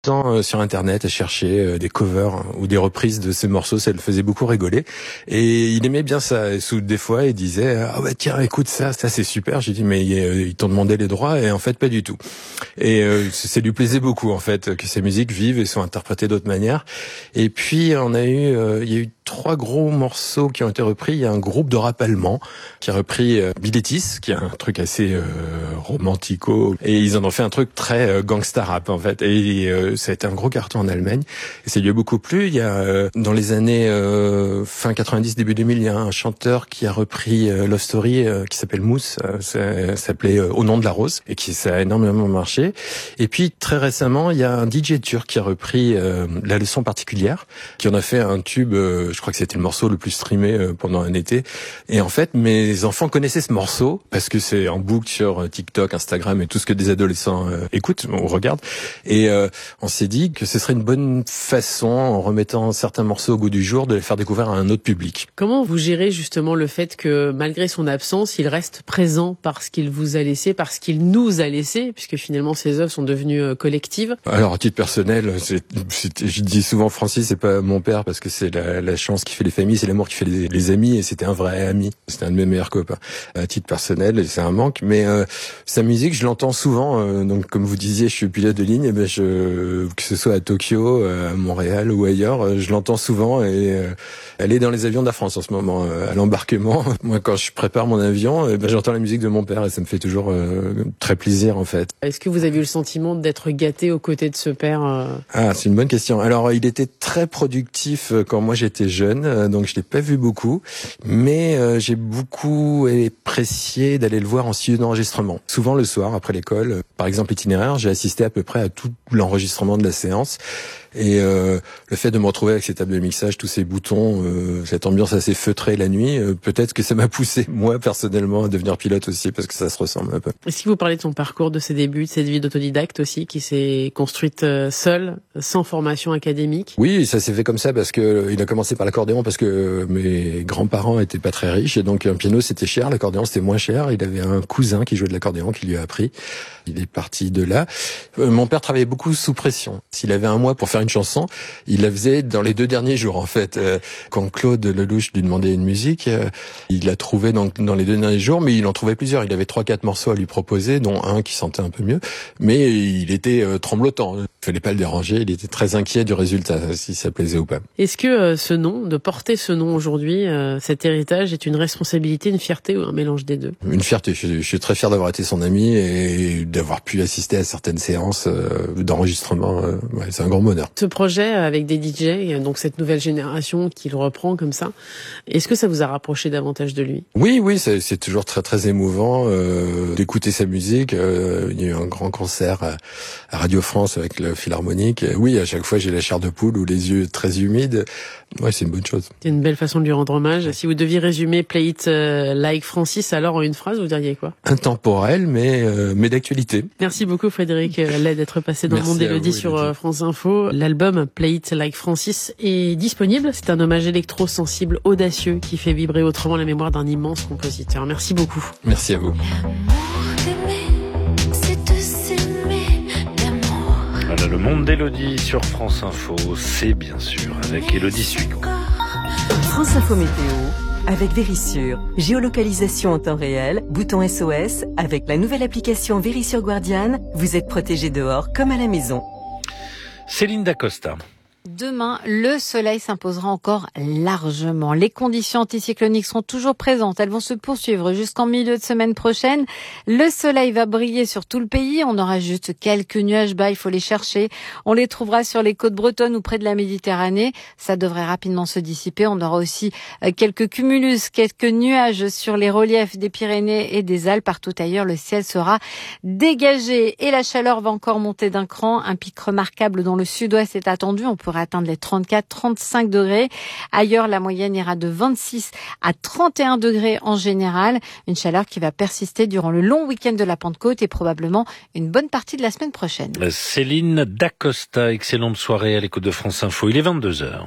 temps sur internet à chercher des covers ou des reprises de ces morceaux, ça le faisait beaucoup rigoler et il aimait bien ça. Et des fois il disait ah ouais tiens écoute ça c'est super. J'ai dit mais ils t'ont demandé les droits et en fait pas du tout. Et ça lui plaisait beaucoup en fait que ces musiques vivent et sont interprétées d'autres manières. Et puis il y a eu 3 gros morceaux qui ont été repris. Il y a un groupe de rap allemand qui a repris Billetis, qui est un truc assez romantico, et ils en ont fait un truc très gangsta rap en fait. Et ça a été un gros carton en Allemagne et ça lui a beaucoup plu. Il y a dans les années fin 90 début 2000, il y a un chanteur qui a repris Love Story qui s'appelle Mousse, ça s'appelait Au nom de la rose, et ça a énormément marché. Et puis très récemment, il y a un DJ turc qui a repris La leçon particulière, qui en a fait un tube. Je crois que c'était le morceau le plus streamé pendant un été. Et en fait, mes enfants connaissaient ce morceau parce que c'est en boucle sur TikTok, Instagram et tout ce que des adolescents écoutent ou regardent. Et on s'est dit que ce serait une bonne façon, en remettant certains morceaux au goût du jour, de les faire découvrir à un autre public. Comment vous gérez justement le fait que, malgré son absence, il reste présent parce qu'il vous a laissé, parce qu'il nous a laissé, puisque finalement ses œuvres sont devenues collectives? Alors, à titre personnel, je dis souvent Francis, c'est pas mon père parce que c'est la chance qui fait les familles, c'est l'amour qui fait les amis, et c'était un vrai ami. C'était un de mes meilleurs copains. À titre personnel, c'est un manque, mais sa musique, je l'entends souvent. Donc, comme vous disiez, je suis pilote de ligne, et que ce soit à Tokyo, à Montréal ou ailleurs, je l'entends souvent, et elle est dans les avions d'Air France en ce moment, à l'embarquement. Moi, quand je prépare mon avion, j'entends la musique de mon père, et ça me fait toujours très plaisir, en fait. Est-ce que vous avez eu le sentiment d'être gâté aux côtés de ce père Ah, c'est une bonne question. Alors, il était très productif quand moi j'étais jeune, donc je l'ai pas vu beaucoup, mais j'ai beaucoup apprécié d'aller le voir en studio d'enregistrement. Souvent le soir après l'école, par exemple Itinéraire, j'ai assisté à peu près à tout l'enregistrement de la séance. Et le fait de me retrouver avec ces tables de mixage, tous ces boutons, cette ambiance assez feutrée la nuit, peut-être que ça m'a poussé, moi, personnellement, à devenir pilote aussi, parce que ça se ressemble un peu. Est-ce que vous parlez de son parcours, de ses débuts, de cette vie d'autodidacte aussi, qui s'est construite seule, sans formation académique? Oui, ça s'est fait comme ça, parce que il a commencé par l'accordéon, parce que mes grands-parents étaient pas très riches, et donc un piano c'était cher, l'accordéon c'était moins cher. Il avait un cousin qui jouait de l'accordéon, qui lui a appris. Il est parti de là. Mon père travaillait beaucoup sous pression. S'il avait un mois pour faire une chanson, il la faisait dans les 2 derniers jours, en fait. Quand Claude Lelouch lui demandait une musique, il l'a trouvé dans les 2 derniers jours, mais il en trouvait plusieurs. Il avait 3-4 morceaux à lui proposer, dont un qui sentait un peu mieux, mais il était tremblotant. Il fallait pas le déranger, il était très inquiet du résultat, si ça plaisait ou pas. Est-ce que ce nom, de porter ce nom aujourd'hui, cet héritage, est une responsabilité, une fierté ou un mélange des deux? Une fierté. Je suis très fier d'avoir été son ami et d'avoir pu assister à certaines séances d'enregistrement. Ouais, c'est un grand bonheur. Ce projet avec des DJ, donc cette nouvelle génération qui le reprend comme ça, est-ce que ça vous a rapproché davantage de lui? Oui, c'est toujours très très émouvant d'écouter sa musique. Il y a eu un grand concert à Radio France avec le Philharmonique. Oui, à chaque fois j'ai la chair de poule ou les yeux très humides. Ouais, c'est une bonne chose. C'est une belle façon de lui rendre hommage. Si vous deviez résumer Play It Like Francis alors en une phrase, vous diriez quoi? Intemporel, mais d'actualité. Merci beaucoup Frédéric Lay d'être passé dans le Monde d'Élodie sur France Info. L'album Play It Like Francis est disponible. C'est un hommage électro-sensible, audacieux, qui fait vibrer autrement la mémoire d'un immense compositeur. Merci beaucoup. Merci à vous. Voilà, le Monde d'Élodie sur France Info, c'est bien sûr avec Élodie Suicon. France Info Météo avec Vérissure. Géolocalisation en temps réel, bouton SOS. Avec la nouvelle application Vérissure Guardian, vous êtes protégé dehors comme à la maison. Céline Dacosta. Demain, le soleil s'imposera encore largement. Les conditions anticycloniques seront toujours présentes. Elles vont se poursuivre jusqu'en milieu de semaine prochaine. Le soleil va briller sur tout le pays. On aura juste quelques nuages bas, il faut les chercher. On les trouvera sur les côtes bretonnes ou près de la Méditerranée. Ça devrait rapidement se dissiper. On aura aussi quelques cumulus, quelques nuages sur les reliefs des Pyrénées et des Alpes. Partout ailleurs, le ciel sera dégagé et la chaleur va encore monter d'un cran. Un pic remarquable dans le sud-ouest est attendu. On pourra atteindre les 34-35 degrés. Ailleurs, la moyenne ira de 26 à 31 degrés en général. Une chaleur qui va persister durant le long week-end de la Pentecôte et probablement une bonne partie de la semaine prochaine. Céline Dacosta, excellente soirée à l'écoute de France Info. Il est 22h.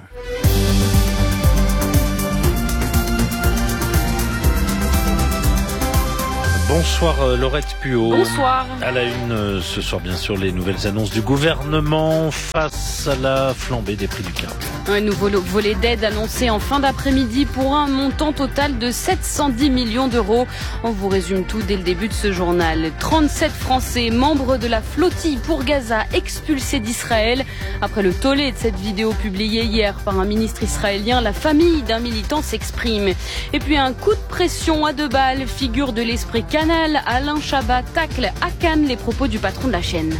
Bonsoir Laurette Puot. Bonsoir. À la une ce soir, bien sûr, les nouvelles annonces du gouvernement face à la flambée des prix du carburant. Un nouveau volet d'aide annoncé en fin d'après-midi pour un montant total de 710 millions d'euros. On vous résume tout dès le début de ce journal. 37 Français membres de la flottille pour Gaza expulsés d'Israël. Après le tollé de cette vidéo publiée hier par un ministre israélien, la famille d'un militant s'exprime. Et puis un coup de pression à 2 balles, figure de l'esprit Canal, Alain Chabat tacle à Cannes les propos du patron de la chaîne.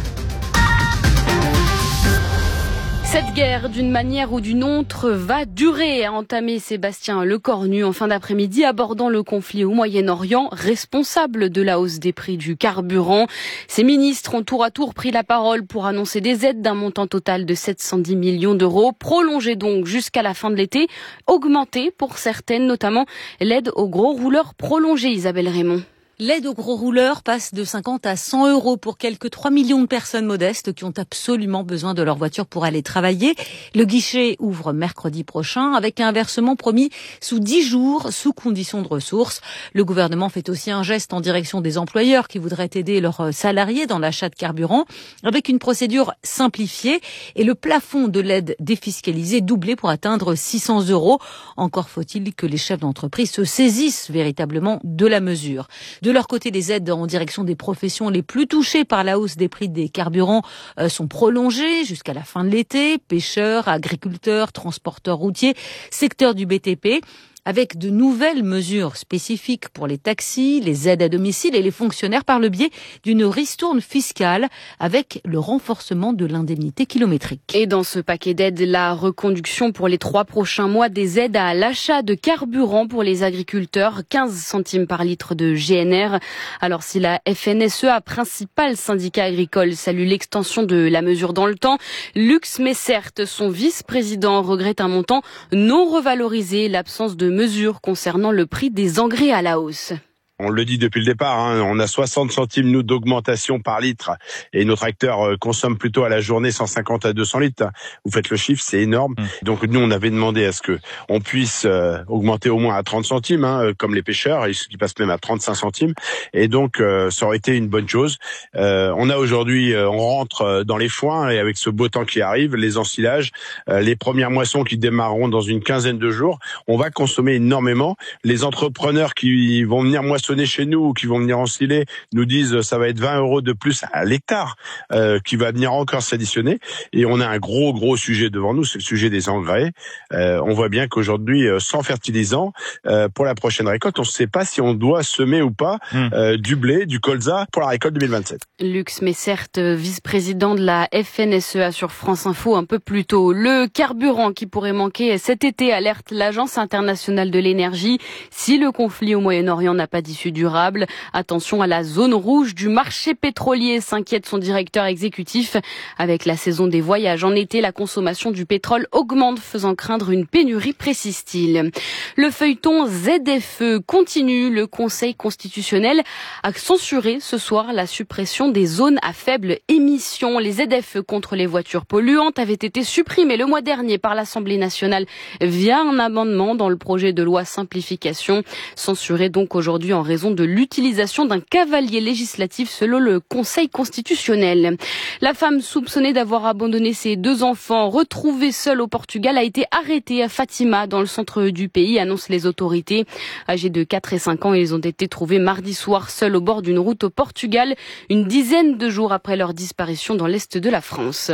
Cette guerre, d'une manière ou d'une autre, va durer, a entamé Sébastien Lecornu en fin d'après-midi, abordant le conflit au Moyen-Orient, responsable de la hausse des prix du carburant. Ces ministres ont tour à tour pris la parole pour annoncer des aides d'un montant total de 710 millions d'euros, prolongées donc jusqu'à la fin de l'été, augmentées pour certaines, notamment l'aide aux gros rouleurs prolongée, Isabelle Raymond. L'aide aux gros rouleurs passe de 50 à 100 euros pour quelques 3 millions de personnes modestes qui ont absolument besoin de leur voiture pour aller travailler. Le guichet ouvre mercredi prochain avec un versement promis sous 10 jours, sous condition de ressources. Le gouvernement fait aussi un geste en direction des employeurs qui voudraient aider leurs salariés dans l'achat de carburant avec une procédure simplifiée et le plafond de l'aide défiscalisée doublé pour atteindre 600 euros. Encore faut-il que les chefs d'entreprise se saisissent véritablement de la mesure. De leur côté, les aides en direction des professions les plus touchées par la hausse des prix des carburants sont prolongées jusqu'à la fin de l'été. Pêcheurs, agriculteurs, transporteurs routiers, secteur du BTP. Avec de nouvelles mesures spécifiques pour les taxis, les aides à domicile et les fonctionnaires par le biais d'une ristourne fiscale avec le renforcement de l'indemnité kilométrique. Et dans ce paquet d'aides, la reconduction pour les 3 prochains mois des aides à l'achat de carburant pour les agriculteurs, 15 centimes par litre de GNR. Alors si la FNSEA, principal syndicat agricole, salue l'extension de la mesure dans le temps, Lux Messert, son vice-président, regrette un montant non revalorisé, l'absence de mesures concernant le prix des engrais à la hausse. On le dit depuis le départ, on a 60 centimes nous d'augmentation par litre et nos tracteurs consomment plutôt à la journée 150 à 200 litres. Vous faites le chiffre, c'est énorme. Donc nous on avait demandé à ce que on puisse augmenter au moins à 30 centimes, comme les pêcheurs, qui passent même à 35 centimes. Et donc ça aurait été une bonne chose. On a aujourd'hui, on rentre dans les foins et avec ce beau temps qui arrive, les ensilages, les premières moissons qui démarreront dans une quinzaine de jours, on va consommer énormément. Les entrepreneurs qui vont venir moissonner chez nous ou qui vont venir ensiler nous disent ça va être 20 euros de plus à l'hectare qui va venir encore s'additionner. Et on a un gros sujet devant nous, c'est le sujet des engrais. On voit bien qu'aujourd'hui, sans fertilisant, pour la prochaine récolte, on ne sait pas si on doit semer ou pas du blé, du colza pour la récolte 2027. Lux Messert, vice-président de la FNSEA sur France Info un peu plus tôt. Le carburant qui pourrait manquer cet été, alerte l'Agence internationale de l'énergie. Si le conflit au Moyen-Orient n'a pas d'issue durable, attention à la zone rouge du marché pétrolier, s'inquiète son directeur exécutif. Avec la saison des voyages en été, la consommation du pétrole augmente, faisant craindre une pénurie, précise-t-il. Le feuilleton ZFE continue. Le Conseil constitutionnel a censuré ce soir la suppression des zones à faible émission. Les ZFE contre les voitures polluantes avaient été supprimés le mois dernier par l'Assemblée nationale via un amendement dans le projet de loi simplification, censuré donc aujourd'hui en raison de l'utilisation d'un cavalier législatif selon le Conseil constitutionnel. La femme soupçonnée d'avoir abandonné ses 2 enfants retrouvés seuls au Portugal a été arrêtée à Fatima dans le centre du pays, annoncent les autorités. Âgés de 4 et 5 ans, ils ont été trouvés mardi soir seuls au bord d'une route au Portugal, une dizaine de jours après leur disparition dans l'est de la France.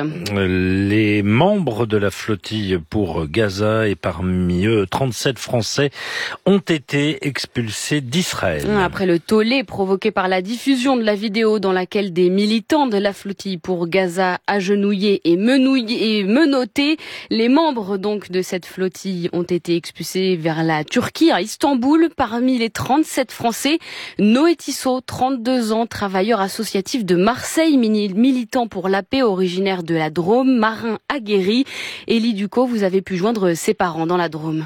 Les membres de la flottille pour Gaza et parmi eux 37 Français ont été expulsés d'Israël. Après le tollé provoqué par la diffusion de la vidéo dans laquelle des militants de la flottille pour Gaza agenouillés et menottés, les membres donc de cette flottille ont été expulsés vers la Turquie, à Istanbul. Parmi les 37 Français, Noé Tissot, 32 ans, travailleur associatif de Marseille, militant pour la paix, originaire de la Drôme, marin aguerri. Élie Ducot, vous avez pu joindre ses parents dans la Drôme.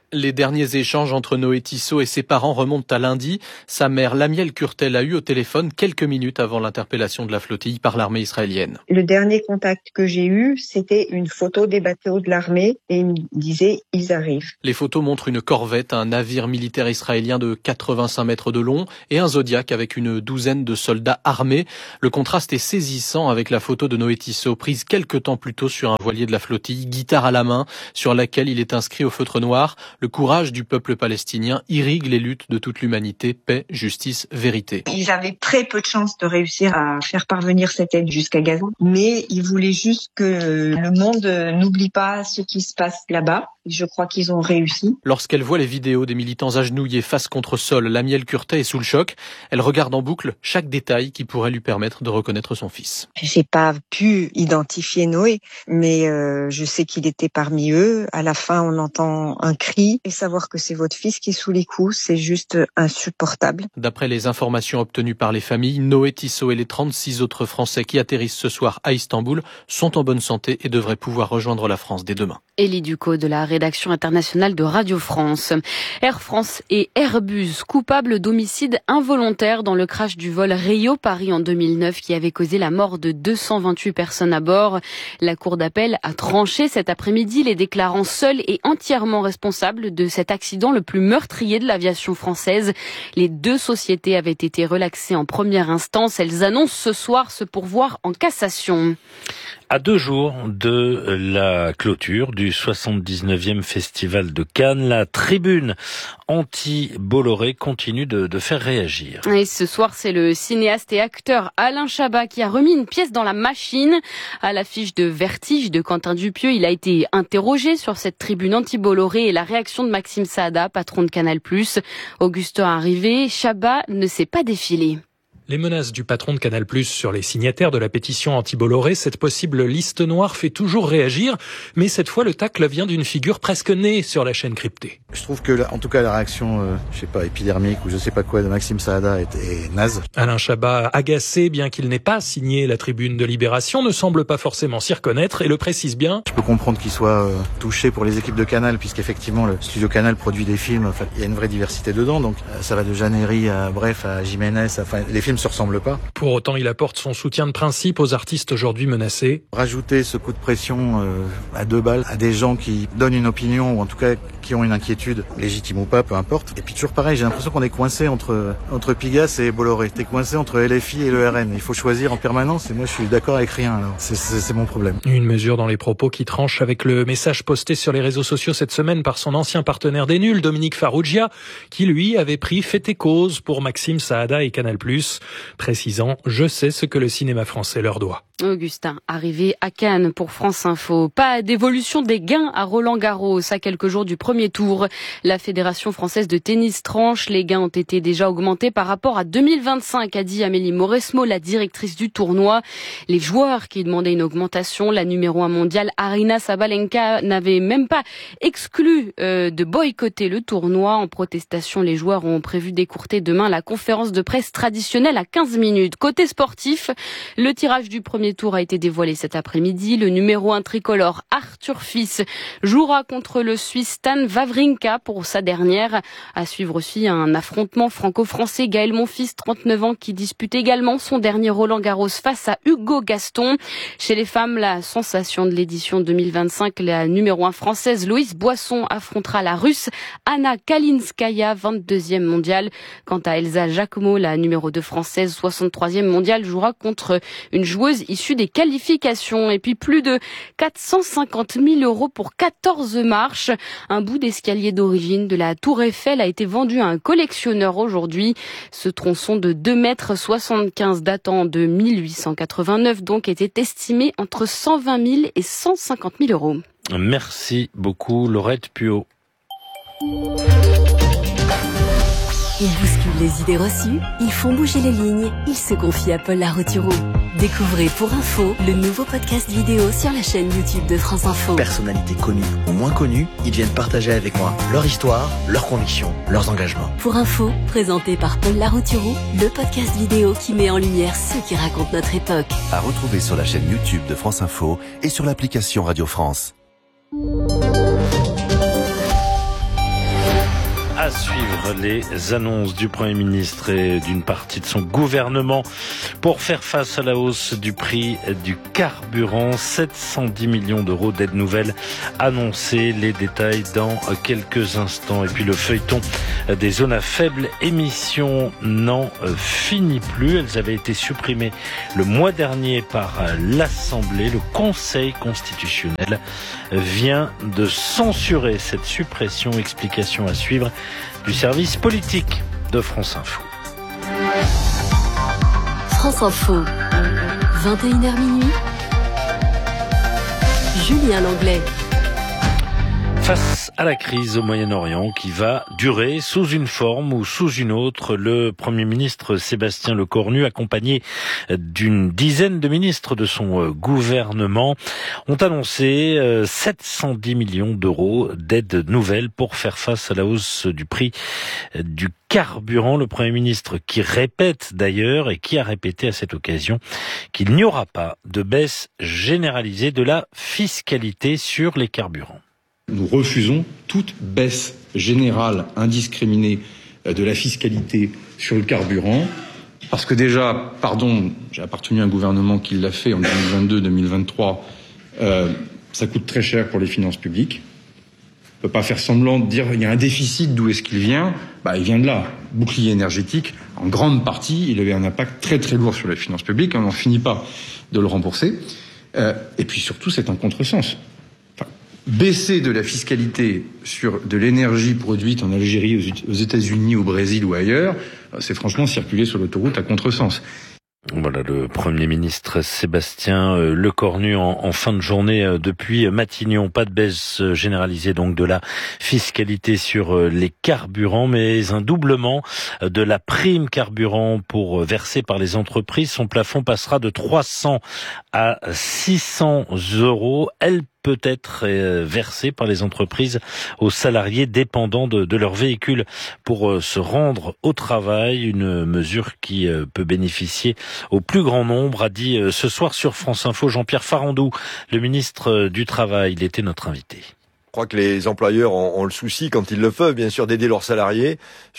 Les derniers échanges entre Noé Tissot et ses parents remontent à lundi. Sa mère, Lamiel Kurtel, l'a eu au téléphone quelques minutes avant l'interpellation de la flottille par l'armée israélienne. Le dernier contact que j'ai eu, c'était une photo des bateaux de l'armée et il me disait « ils arrivent ». Les photos montrent une corvette, un navire militaire israélien de 85 mètres de long et un Zodiac avec une douzaine de soldats armés. Le contraste est saisissant avec la photo de Noé Tissot prise quelques temps plus tôt sur un voilier de la flottille, guitare à la main, sur laquelle il est inscrit au feutre noir. Le courage du peuple palestinien irrigue les luttes de toute l'humanité, paix, justice, vérité. Ils avaient très peu de chances de réussir à faire parvenir cette aide jusqu'à Gaza, mais ils voulaient juste que le monde n'oublie pas ce qui se passe là-bas. Je crois qu'ils ont réussi. Lorsqu'elle voit les vidéos des militants agenouillés face contre sol, Lamiel Kurtel est sous le choc. Elle regarde en boucle chaque détail qui pourrait lui permettre de reconnaître son fils. J'ai pas pu identifier Noé, mais je sais qu'il était parmi eux. À la fin, on entend un cri et savoir que c'est votre fils qui est sous les coups, c'est juste insupportable. D'après les informations obtenues par les familles, Noé Tissot et les 36 autres Français qui atterrissent ce soir à Istanbul sont en bonne santé et devraient pouvoir rejoindre la France dès demain. Élie Ducot de la rédaction internationale de Radio France. Air France et Airbus coupables d'homicide involontaire dans le crash du vol Rio-Paris en 2009 qui avait causé la mort de 228 personnes à bord. La cour d'appel a tranché cet après-midi, les déclarant seuls et entièrement responsables de cet accident le plus meurtrier de l'aviation française. Les deux sociétés avaient été relaxées en première instance. Elles annoncent ce soir se pourvoir en cassation. À 2 jours de la clôture du 79e Festival de Cannes, la tribune anti-Bolloré continue de faire réagir. Et ce soir, c'est le cinéaste et acteur Alain Chabat qui a remis une pièce dans la machine. À l'affiche de Vertige de Quentin Dupieux, il a été interrogé sur cette tribune anti-Bolloré et la réaction de Maxime Saada, patron de Canal+. Augustin arrivé, Chabat ne s'est pas défilé. Les menaces du patron de Canal+ sur les signataires de la pétition anti-Bolloré, cette possible liste noire fait toujours réagir, mais cette fois le tacle vient d'une figure presque née sur la chaîne cryptée. Je trouve que, en tout cas, la réaction, épidermique ou je sais pas quoi de Maxime Saada est naze. Alain Chabat, agacé, bien qu'il n'ait pas signé la tribune de Libération, ne semble pas forcément s'y reconnaître et le précise bien. Je peux comprendre qu'il soit touché pour les équipes de Canal, puisqu'effectivement le studio Canal produit des films, enfin, il y a une vraie diversité dedans, donc ça va de Jeannery à Jiménez, enfin les films se ressemblent pas. Pour autant, il apporte son soutien de principe aux artistes aujourd'hui menacés. Rajouter ce coup de pression à 2 balles à des gens qui donnent une opinion, ou en tout cas qui ont une inquiétude, légitime ou pas, peu importe. Et puis toujours pareil, j'ai l'impression qu'on est coincé entre Pigasse et Bolloré. T'es coincé entre LFI et le RN. Il faut choisir en permanence et moi je suis d'accord avec rien. Alors. C'est mon problème. Une mesure dans les propos qui tranche avec le message posté sur les réseaux sociaux cette semaine par son ancien partenaire des nuls, Dominique Farrugia, qui lui avait pris fait et cause pour Maxime Saada et Canal+, précisant « Je sais ce que le cinéma français leur doit ». Augustin, arrivé à Cannes pour France Info. Pas d'évolution des gains à Roland-Garros à quelques jours du premier tour. La Fédération française de tennis tranche. Les gains ont été déjà augmentés par rapport à 2025, a dit Amélie Mauresmo, la directrice du tournoi. Les joueurs qui demandaient une augmentation, la numéro 1 mondiale Aryna Sabalenka n'avait même pas exclu de boycotter le tournoi. En protestation, les joueurs ont prévu d'écourter demain la conférence de presse traditionnelle à 15 minutes. Côté sportif, le tirage du premier tour a été dévoilé cet après-midi. Le numéro 1 tricolore Arthur Fils jouera contre le Suisse Stan Wawrinka pour sa dernière. À suivre aussi un affrontement franco-français. Gaël Monfils, 39 ans, qui dispute également son dernier Roland-Garros face à Hugo Gaston. Chez les femmes, la sensation de l'édition 2025, la numéro 1 française Louise Boisson affrontera la Russe Anna Kalinskaya, 22e mondiale. Quant à Elsa Jacquemot, la numéro 2 française, 63e mondiale, jouera contre une joueuse issue des qualifications. Et puis plus de 450 000 € pour 14 marches. Un bout d'escalier d'origine de la Tour Eiffel a été vendu à un collectionneur aujourd'hui. Ce tronçon de 2,75 m datant de 1889 donc était estimé entre 120 000 et 150 000 €. Merci beaucoup Laurette Puot. Ils bousculent les idées reçues, ils font bouger les lignes, ils se confient à Paul Larotureau. Découvrez Pour Info, le nouveau podcast vidéo sur la chaîne YouTube de France Info. Personnalités connues ou moins connues, ils viennent partager avec moi leur histoire, leurs convictions, leurs engagements. Pour Info, présenté par Paul Larotureau, le podcast vidéo qui met en lumière ceux qui racontent notre époque. À retrouver sur la chaîne YouTube de France Info et sur l'application Radio France. À suivre les annonces du Premier ministre et d'une partie de son gouvernement pour faire face à la hausse du prix du carburant. 710 millions d'euros d'aide nouvelle annoncés. Les détails dans quelques instants. Et puis le feuilleton des zones à faible émission n'en finit plus. Elles avaient été supprimées le mois dernier par l'Assemblée. Le Conseil constitutionnel vient de censurer cette suppression. Explication à suivre du service politique de France Info. France Info, 21h minuit. Julien Langlais. Face à la crise au Moyen-Orient qui va durer sous une forme ou sous une autre, le Premier ministre Sébastien Lecornu, accompagné d'une dizaine de ministres de son gouvernement, ont annoncé 710 millions d'euros d'aide nouvelle pour faire face à la hausse du prix du carburant. Le Premier ministre qui répète d'ailleurs et qui a répété à cette occasion qu'il n'y aura pas de baisse généralisée de la fiscalité sur les carburants. Nous refusons toute baisse générale, indiscriminée de la fiscalité sur le carburant. Parce que déjà, j'ai appartenu à un gouvernement qui l'a fait en 2022-2023, ça coûte très cher pour les finances publiques. On ne peut pas faire semblant de dire il y a un déficit, d'où est-ce qu'il vient ? Il vient de là. Bouclier énergétique, en grande partie, il avait un impact très très lourd sur les finances publiques, on n'en finit pas de le rembourser. Et puis surtout, c'est un contresens. Baisser de la fiscalité sur de l'énergie produite en Algérie, aux États-Unis, au Brésil ou ailleurs, c'est franchement circuler sur l'autoroute à contresens. Voilà le Premier ministre Sébastien Lecornu en fin de journée depuis Matignon. Pas de baisse généralisée donc de la fiscalité sur les carburants, mais un doublement de la prime carburant pour versée par les entreprises. Son plafond passera de 300 à 600 euros. Elle peut être versée par les entreprises aux salariés dépendants de leur véhicule pour se rendre au travail. Une mesure qui peut bénéficier au plus grand nombre, a dit ce soir sur France Info Jean-Pierre Farandou, le ministre du Travail. Il était notre invité. Je crois que les employeurs ont le souci, quand ils le peuvent, bien sûr, d'aider leurs salariés.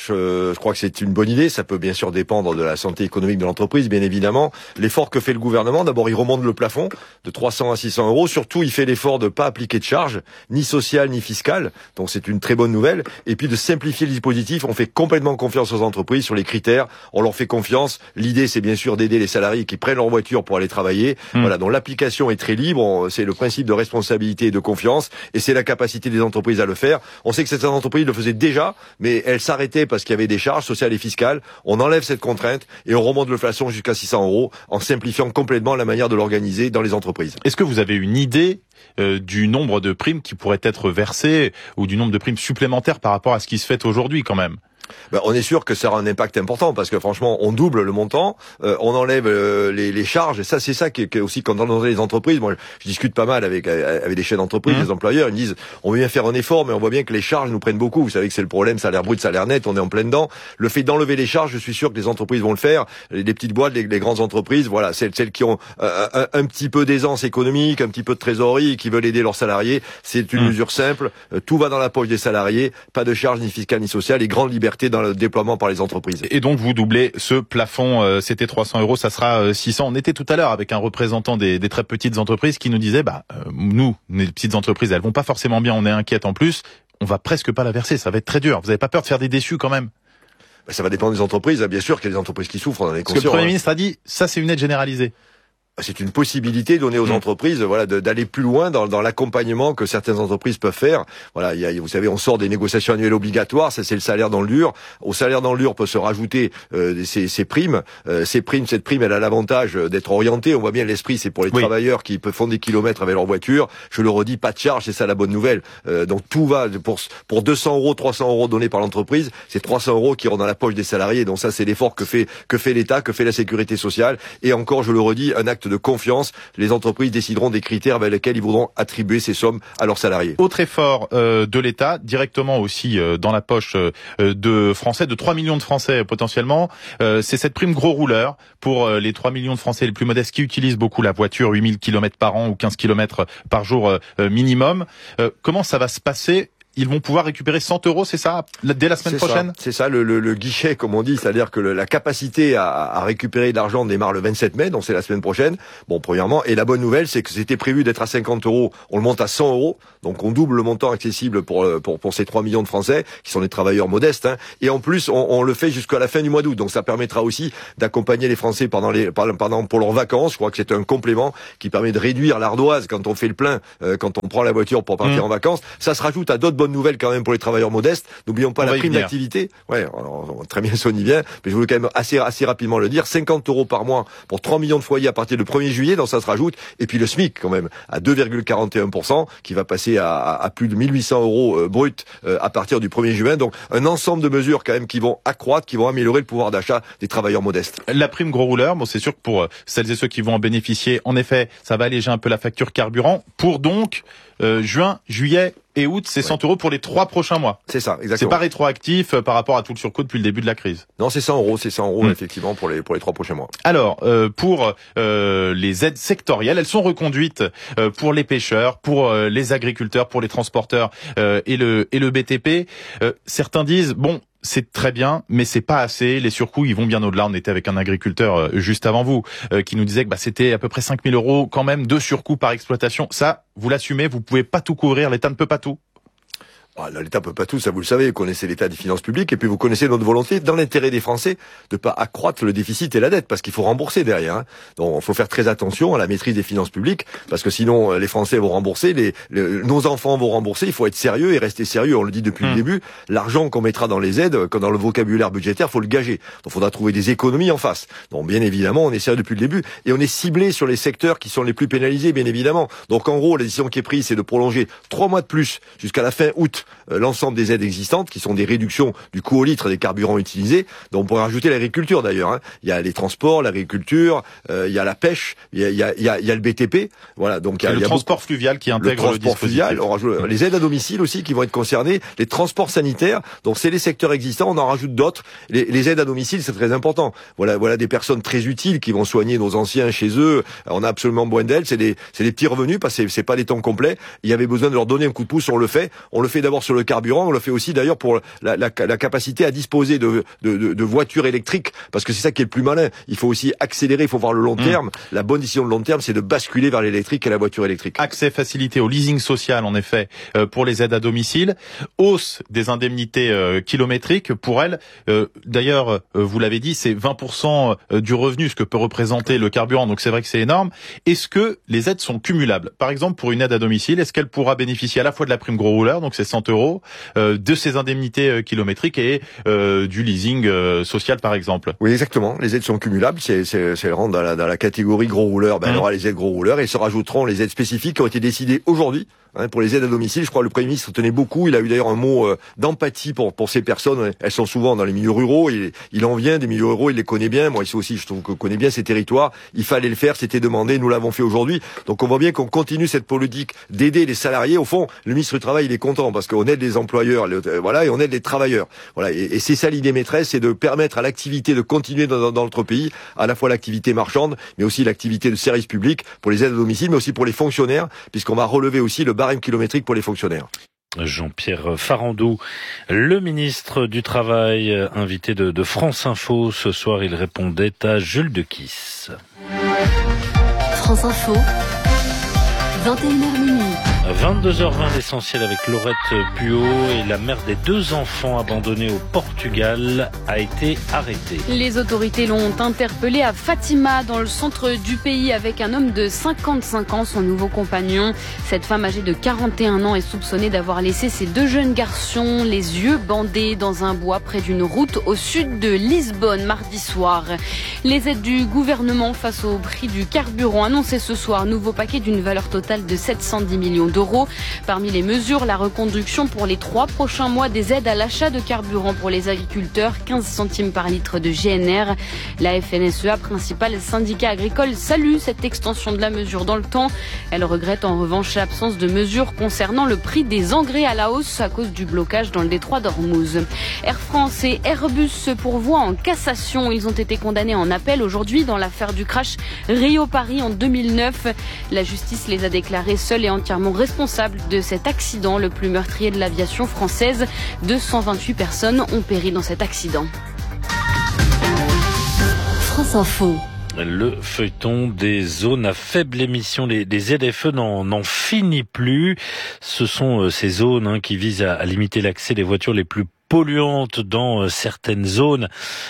Je crois que c'est une bonne idée. Ça peut bien sûr dépendre de la santé économique de l'entreprise, bien évidemment. L'effort que fait le gouvernement, d'abord, il remonte le plafond de 300 à 600 euros. Surtout, il fait l'effort de ne pas appliquer de charges, ni sociales, ni fiscales. Donc, c'est une très bonne nouvelle. Et puis, de simplifier le dispositif. On fait complètement confiance aux entreprises sur les critères. On leur fait confiance. L'idée, c'est bien sûr d'aider les salariés qui prennent leur voiture pour aller travailler. Voilà. Donc, l'application est très libre. C'est le principe de responsabilité et de confiance. Et c'est la capacité des entreprises à le faire. On sait que certaines entreprises le faisaient déjà, mais elles s'arrêtaient parce qu'il y avait des charges sociales et fiscales. On enlève cette contrainte et on remonte le plafond jusqu'à 600 euros en simplifiant complètement la manière de l'organiser dans les entreprises. Est-ce que vous avez une idée du nombre de primes qui pourraient être versées ou du nombre de primes supplémentaires par rapport à ce qui se fait aujourd'hui quand même ? On est sûr que ça aura un impact important parce que franchement, on double le montant, on enlève les charges et ça, c'est ça qui est aussi quand dans les entreprises. Moi, je discute pas mal avec des chefs d'entreprise, des employeurs. Ils me disent, on veut bien faire un effort, mais on voit bien que les charges nous prennent beaucoup. Vous savez que c'est le problème, salaire brut, salaire net, on est en plein dedans. Le fait d'enlever les charges, je suis sûr que les entreprises vont le faire. Les petites boîtes, les grandes entreprises, voilà, celles qui ont un petit peu d'aisance économique, un petit peu de trésorerie, qui veulent aider leurs salariés. C'est une mesure simple. Tout va dans la poche des salariés, pas de charges ni fiscales ni sociales et grande liberté dans le déploiement par les entreprises. Et donc vous doublez ce plafond, c'était 300 euros, ça sera 600. On était tout à l'heure avec un représentant des très petites entreprises qui nous disait, nous, les petites entreprises, elles vont pas forcément bien, on est inquiète en plus, on va presque pas la verser, ça va être très dur. Vous avez pas peur de faire des déçus quand même ? Ça va dépendre des entreprises, bien sûr qu'il y a des entreprises qui souffrent, on en est conscient. Parce que le Premier ministre a dit, ça c'est une aide généralisée. C'est une possibilité donnée aux entreprises, voilà, d'aller plus loin dans l'accompagnement que certaines entreprises peuvent faire. Voilà, vous savez, on sort des négociations annuelles obligatoires, ça c'est le salaire dans le dur. Au salaire dans le dur peut se rajouter ces primes. Cette prime, elle a l'avantage d'être orientée. On voit bien l'esprit, c'est pour les travailleurs qui font des kilomètres avec leur voiture. Je le redis, pas de charge, c'est ça la bonne nouvelle. Donc tout va pour 200 euros, 300 euros donnés par l'entreprise, c'est 300 euros qui iront dans la poche des salariés. Donc ça, c'est l'effort que fait l'État, que fait la sécurité sociale. Et encore, je le redis, un acte de confiance, les entreprises décideront des critères avec lesquels ils voudront attribuer ces sommes à leurs salariés. Autre effort de l'État, directement aussi dans la poche de Français, de 3 millions de Français potentiellement, c'est cette prime gros rouleur pour les 3 millions de Français les plus modestes qui utilisent beaucoup la voiture, 8000 km par an ou 15 km par jour minimum. Comment ça va se passer ? ils vont pouvoir récupérer 100 €, c'est ça, dès la semaine prochaine? C'est ça, le guichet, comme on dit, c'est-à-dire que la capacité à récupérer de l'argent démarre le 27 mai, donc c'est la semaine prochaine. Bon, premièrement, et la bonne nouvelle, c'est que c'était prévu d'être à 50 €, on le monte à 100 €, donc on double le montant accessible pour ces 3 millions de Français, qui sont des travailleurs modestes, hein. Et en plus, on le fait jusqu'à la fin du mois d'août, donc ça permettra aussi d'accompagner les Français pour leurs vacances. Je crois que c'est un complément qui permet de réduire l'ardoise quand on fait le plein, quand on prend la voiture pour partir en vacances. Ça se rajoute à d'autres bonne nouvelle quand même pour les travailleurs modestes. N'oublions pas la prime d'activité. Ouais, alors, très bien, ça on y vient. Mais je voulais quand même assez rapidement le dire. 50 € par mois pour 3 millions de foyers à partir du 1er juillet. Donc ça se rajoute. Et puis le SMIC quand même à 2,41% qui va passer à plus de 1800 € brut à partir du 1er juin. Donc un ensemble de mesures quand même qui vont accroître, qui vont améliorer le pouvoir d'achat des travailleurs modestes. La prime gros rouleur, bon c'est sûr que pour celles et ceux qui vont en bénéficier, en effet, ça va alléger un peu la facture carburant. Pour donc juin, juillet et août, c'est 100 € pour les 3 prochains mois. C'est ça, exactement. C'est pas rétroactif par rapport à tout le surcoût depuis le début de la crise. Non, c'est 100 €, effectivement, pour les 3 prochains mois. Alors, pour les aides sectorielles, elles sont reconduites pour les pêcheurs, pour les agriculteurs, pour les transporteurs et le BTP. Certains disent, bon, c'est très bien, mais c'est pas assez. Les surcoûts, ils vont bien au-delà. On était avec un agriculteur juste avant vous qui nous disait que c'était à peu près 5 000 € quand même de surcoûts par exploitation. Ça, vous l'assumez, vous pouvez pas tout couvrir. L'État ne peut pas tout. L'État peut pas tout, ça vous le savez, vous connaissez l'état des finances publiques et puis vous connaissez notre volonté, dans l'intérêt des Français, de pas accroître le déficit et la dette, parce qu'il faut rembourser derrière, hein. Donc il faut faire très attention à la maîtrise des finances publiques, parce que sinon les Français vont rembourser, nos enfants vont rembourser, il faut être sérieux et rester sérieux, on le dit depuis le début, l'argent qu'on mettra dans les aides, comme dans le vocabulaire budgétaire, faut le gager. Donc il faudra trouver des économies en face. Donc bien évidemment, on est sérieux depuis le début, et on est ciblé sur les secteurs qui sont les plus pénalisés, bien évidemment. Donc en gros, la décision qui est prise, c'est de prolonger 3 mois de plus, jusqu'à la fin août, l'ensemble des aides existantes, qui sont des réductions du coût au litre des carburants utilisés. Donc on pourrait rajouter l'agriculture d'ailleurs, hein. Il y a les transports, l'agriculture, il y a la pêche, il y a le BTP. Voilà, donc il y a le transport fluvial qui intègre le dispositif. Fluvial, on rajoute les aides à domicile aussi qui vont être concernées, les transports sanitaires. Donc c'est les secteurs existants, on en rajoute d'autres. Les aides à domicile, c'est très important. Voilà des personnes très utiles qui vont soigner nos anciens chez eux. On a absolument besoin d'elles. C'est des petits revenus parce que c'est pas des temps complets. Il y avait besoin de leur donner un coup de pouce. On le fait d'abord sur le carburant. On le fait aussi d'ailleurs pour la capacité à disposer de voitures électriques, parce que c'est ça qui est le plus malin. Il faut aussi accélérer, il faut voir le long terme. La bonne décision de long terme, c'est de basculer vers l'électrique et la voiture électrique. Accès facilité au leasing social, en effet, pour les aides à domicile. Hausse des indemnités kilométriques pour elles. D'ailleurs, vous l'avez dit, c'est 20% du revenu, ce que peut représenter le carburant. Donc c'est vrai que c'est énorme. Est-ce que les aides sont cumulables? Par exemple, pour une aide à domicile, est-ce qu'elle pourra bénéficier à la fois de la prime gros rouleur, donc c'est 100 €, de ces indemnités kilométriques et du leasing social, par exemple? Oui, exactement. Les aides sont cumulables. Elles rentrent dans la catégorie gros rouleurs. Il y aura les aides gros rouleurs et se rajouteront les aides spécifiques qui ont été décidées aujourd'hui. Pour les aides à domicile, je crois que le Premier ministre tenait beaucoup. Il a eu d'ailleurs un mot d'empathie pour ces personnes. Elles sont souvent dans les milieux ruraux. Il en vient des milieux ruraux, il les connaît bien. Moi ici aussi, je trouve qu'on connaît bien ces territoires. Il fallait le faire, c'était demandé, nous l'avons fait aujourd'hui. Donc on voit bien qu'on continue cette politique d'aider les salariés. Au fond, le ministre du Travail, il est content parce qu'on aide les employeurs, et on aide les travailleurs. Voilà, et c'est ça l'idée maîtresse, c'est de permettre à l'activité de continuer dans notre pays, à la fois l'activité marchande, mais aussi l'activité de service public pour les aides à domicile, mais aussi pour les fonctionnaires, puisqu'on va relever aussi le barème kilométrique pour les fonctionnaires. Jean-Pierre Farandou, le ministre du Travail, invité de France Info. Ce soir, il répondait à Jules Dequisse. France Info, 21h minuit. 22h20, l'essentiel avec Laurette Puot, et la mère des 2 enfants abandonnés au Portugal a été arrêtée. Les autorités l'ont interpellée à Fatima, dans le centre du pays, avec un homme de 55 ans, son nouveau compagnon. Cette femme âgée de 41 ans est soupçonnée d'avoir laissé ses 2 jeunes garçons les yeux bandés dans un bois près d'une route au sud de Lisbonne mardi soir. Les aides du gouvernement face au prix du carburant annoncées ce soir. Nouveau paquet d'une valeur totale de 710 millions d'euros. Parmi les mesures, la reconduction pour les 3 prochains mois des aides à l'achat de carburant pour les agriculteurs, 15 centimes par litre de GNR. La FNSEA, principal syndicat agricole, salue cette extension de la mesure dans le temps. Elle regrette en revanche l'absence de mesures concernant le prix des engrais à la hausse à cause du blocage dans le détroit d'Ormuz. Air France et Airbus se pourvoient en cassation. Ils ont été condamnés en appel aujourd'hui dans l'affaire du crash Rio-Paris en 2009. La justice les a déclarés seuls et entièrement responsable de cet accident, le plus meurtrier de l'aviation française. 228 personnes ont péri dans cet accident. France Info. Le feuilleton des zones à faible émission, les ZFE n'en finit plus. Ce sont ces zones qui visent à limiter l'accès des voitures les plus polluantes dans certaines zones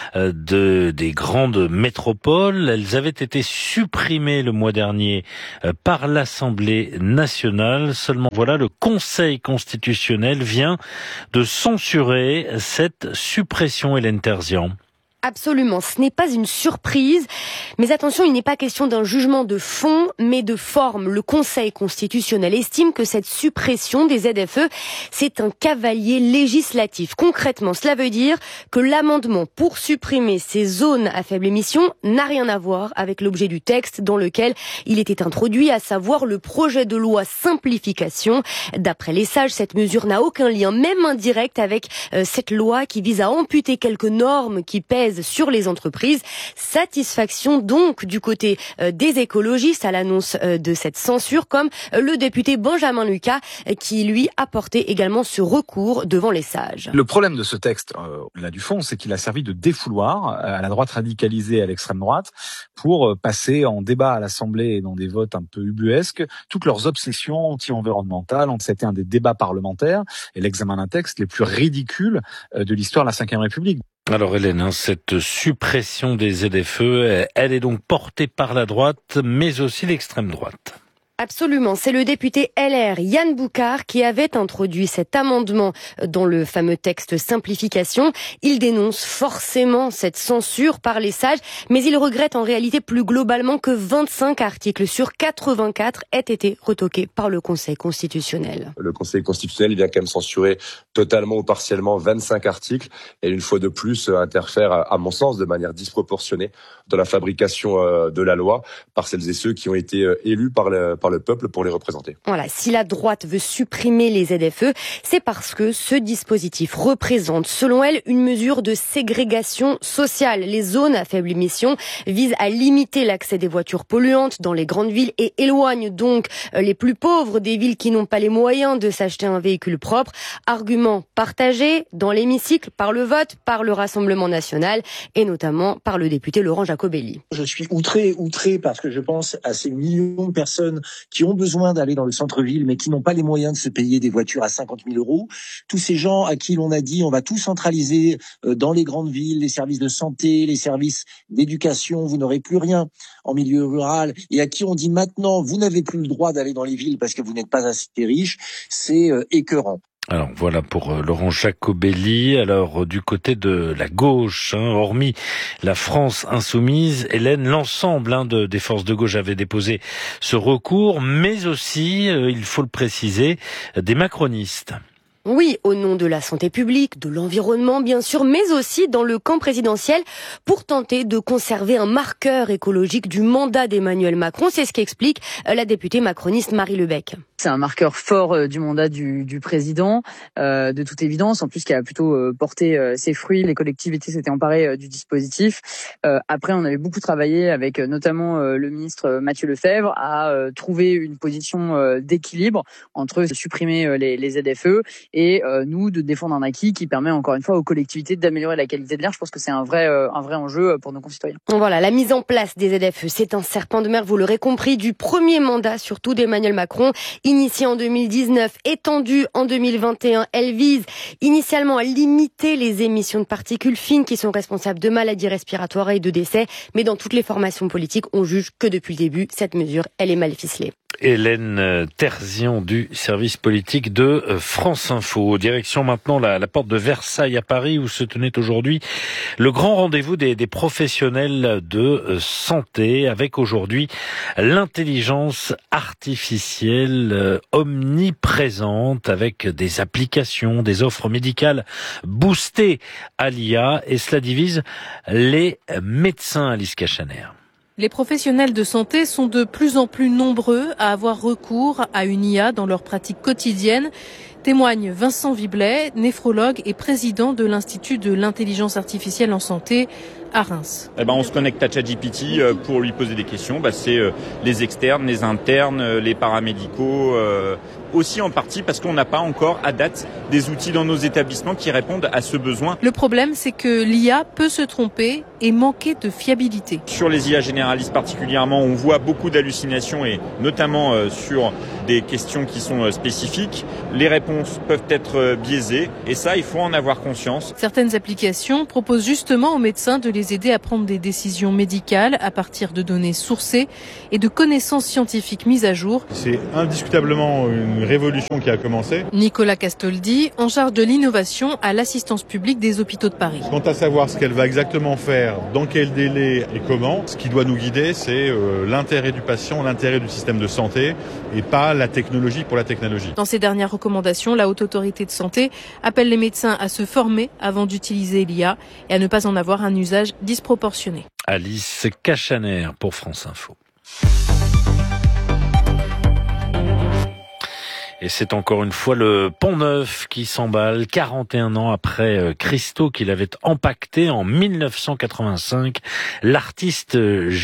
des grandes métropoles. Elles avaient été supprimées le mois dernier par l'Assemblée nationale. Seulement voilà, le Conseil constitutionnel vient de censurer cette suppression, Hélène Terzian. Absolument, ce n'est pas une surprise, mais attention, il n'est pas question d'un jugement de fond, mais de forme. Le Conseil constitutionnel estime que cette suppression des ZFE, c'est un cavalier législatif. Concrètement, cela veut dire que l'amendement pour supprimer ces zones à faible émission n'a rien à voir avec l'objet du texte dans lequel il était introduit, à savoir le projet de loi simplification. D'après les sages, cette mesure n'a aucun lien, même indirect, avec cette loi qui vise à amputer quelques normes qui pèsent sur les entreprises. Satisfaction donc du côté des écologistes à l'annonce de cette censure, comme le député Benjamin Lucas qui lui a porté également ce recours devant les sages. Le problème de ce texte, au-delà du fond, c'est qu'il a servi de défouloir à la droite radicalisée et à l'extrême droite pour passer en débat à l'Assemblée et dans des votes un peu ubuesques toutes leurs obsessions anti-environnementales. C'était un des débats parlementaires et l'examen d'un texte les plus ridicules de l'histoire de la Ve République. Alors Hélène, cette suppression des ZFE, elle est donc portée par la droite, mais aussi l'extrême droite. Absolument, c'est le député LR Yann Boucard qui avait introduit cet amendement dans le fameux texte simplification. Il dénonce forcément cette censure par les sages, mais il regrette en réalité plus globalement que 25 articles sur 84 aient été retoqués par le Conseil constitutionnel. Le Conseil constitutionnel vient quand même censurer totalement ou partiellement 25 articles et une fois de plus interfère, à mon sens, de manière disproportionnée dans la fabrication de la loi par celles et ceux qui ont été élus par le peuple pour les représenter. Voilà, si la droite veut supprimer les ZFE, c'est parce que ce dispositif représente, selon elle, une mesure de ségrégation sociale. Les zones à faible émission visent à limiter l'accès des voitures polluantes dans les grandes villes et éloignent donc les plus pauvres des villes qui n'ont pas les moyens de s'acheter un véhicule propre. Argument partagé dans l'hémicycle par le vote, par le Rassemblement national et notamment par le député Laurent Jacobelli. Je suis outré parce que je pense à ces millions de personnes qui ont besoin d'aller dans le centre-ville, mais qui n'ont pas les moyens de se payer des voitures à 50 000 €. Tous ces gens à qui l'on a dit on va tout centraliser dans les grandes villes, les services de santé, les services d'éducation, vous n'aurez plus rien en milieu rural, et à qui on dit maintenant vous n'avez plus le droit d'aller dans les villes parce que vous n'êtes pas assez riche, c'est écœurant. Alors voilà pour Laurent Jacobelli. Alors du côté de la gauche, hormis la France insoumise, Hélène, l'ensemble des forces de gauche avaient déposé ce recours, mais aussi, il faut le préciser, des macronistes. Oui, au nom de la santé publique, de l'environnement bien sûr, mais aussi dans le camp présidentiel pour tenter de conserver un marqueur écologique du mandat d'Emmanuel Macron. C'est ce qu'explique la députée macroniste Marie Lebec. C'est un marqueur fort du mandat du président, de toute évidence, en plus qui a plutôt porté ses fruits. Les collectivités s'étaient emparées du dispositif. Après, on avait beaucoup travaillé avec notamment le ministre Mathieu Lefebvre à trouver une position d'équilibre entre supprimer les ZFE et nous de défendre un acquis qui permet encore une fois aux collectivités d'améliorer la qualité de l'air. Je pense que c'est un vrai enjeu pour nos concitoyens. Voilà, la mise en place des ZFE, c'est un serpent de mer, vous l'aurez compris, du premier mandat surtout d'Emmanuel Macron. Initiée en 2019, étendue en 2021, elle vise initialement à limiter les émissions de particules fines qui sont responsables de maladies respiratoires et de décès. Mais dans toutes les formations politiques, on juge que depuis le début, cette mesure, elle est mal ficelée. Hélène Terzian du service politique de France Info. Direction maintenant la porte de Versailles à Paris où se tenait aujourd'hui le grand rendez-vous des professionnels de santé avec aujourd'hui l'intelligence artificielle omniprésente avec des applications, des offres médicales boostées à l'IA et cela divise les médecins, Alice Cachaner. Les professionnels de santé sont de plus en plus nombreux à avoir recours à une IA dans leur pratique quotidienne. Témoigne Vincent Viblet, néphrologue et président de l'Institut de l'intelligence artificielle en santé à Reims. On se connecte à ChatGPT pour lui poser des questions. C'est les externes, les internes, les paramédicaux, aussi en partie parce qu'on n'a pas encore à date des outils dans nos établissements qui répondent à ce besoin. Le problème, c'est que l'IA peut se tromper et manquer de fiabilité. Sur les IA généralistes particulièrement, on voit beaucoup d'hallucinations et notamment sur des questions qui sont spécifiques. Les réponses peuvent être biaisées et ça, il faut en avoir conscience. Certaines applications proposent justement aux médecins de les aider à prendre des décisions médicales à partir de données sourcées et de connaissances scientifiques mises à jour. C'est indiscutablement une révolution qui a commencé. Nicolas Castoldi, en charge de l'innovation à l'assistance publique des hôpitaux de Paris. Quant à savoir ce qu'elle va exactement faire, dans quel délai et comment, ce qui doit nous guider, c'est l'intérêt du patient, l'intérêt du système de santé et pas la technologie pour la technologie. Dans ses dernières recommandations, la Haute Autorité de Santé appelle les médecins à se former avant d'utiliser l'IA et à ne pas en avoir un usage disproportionné. Alice Cachaner pour France Info. Et c'est encore une fois le Pont-Neuf qui s'emballe 41 ans après Christo qui l'avait empaqueté en 1985. L'artiste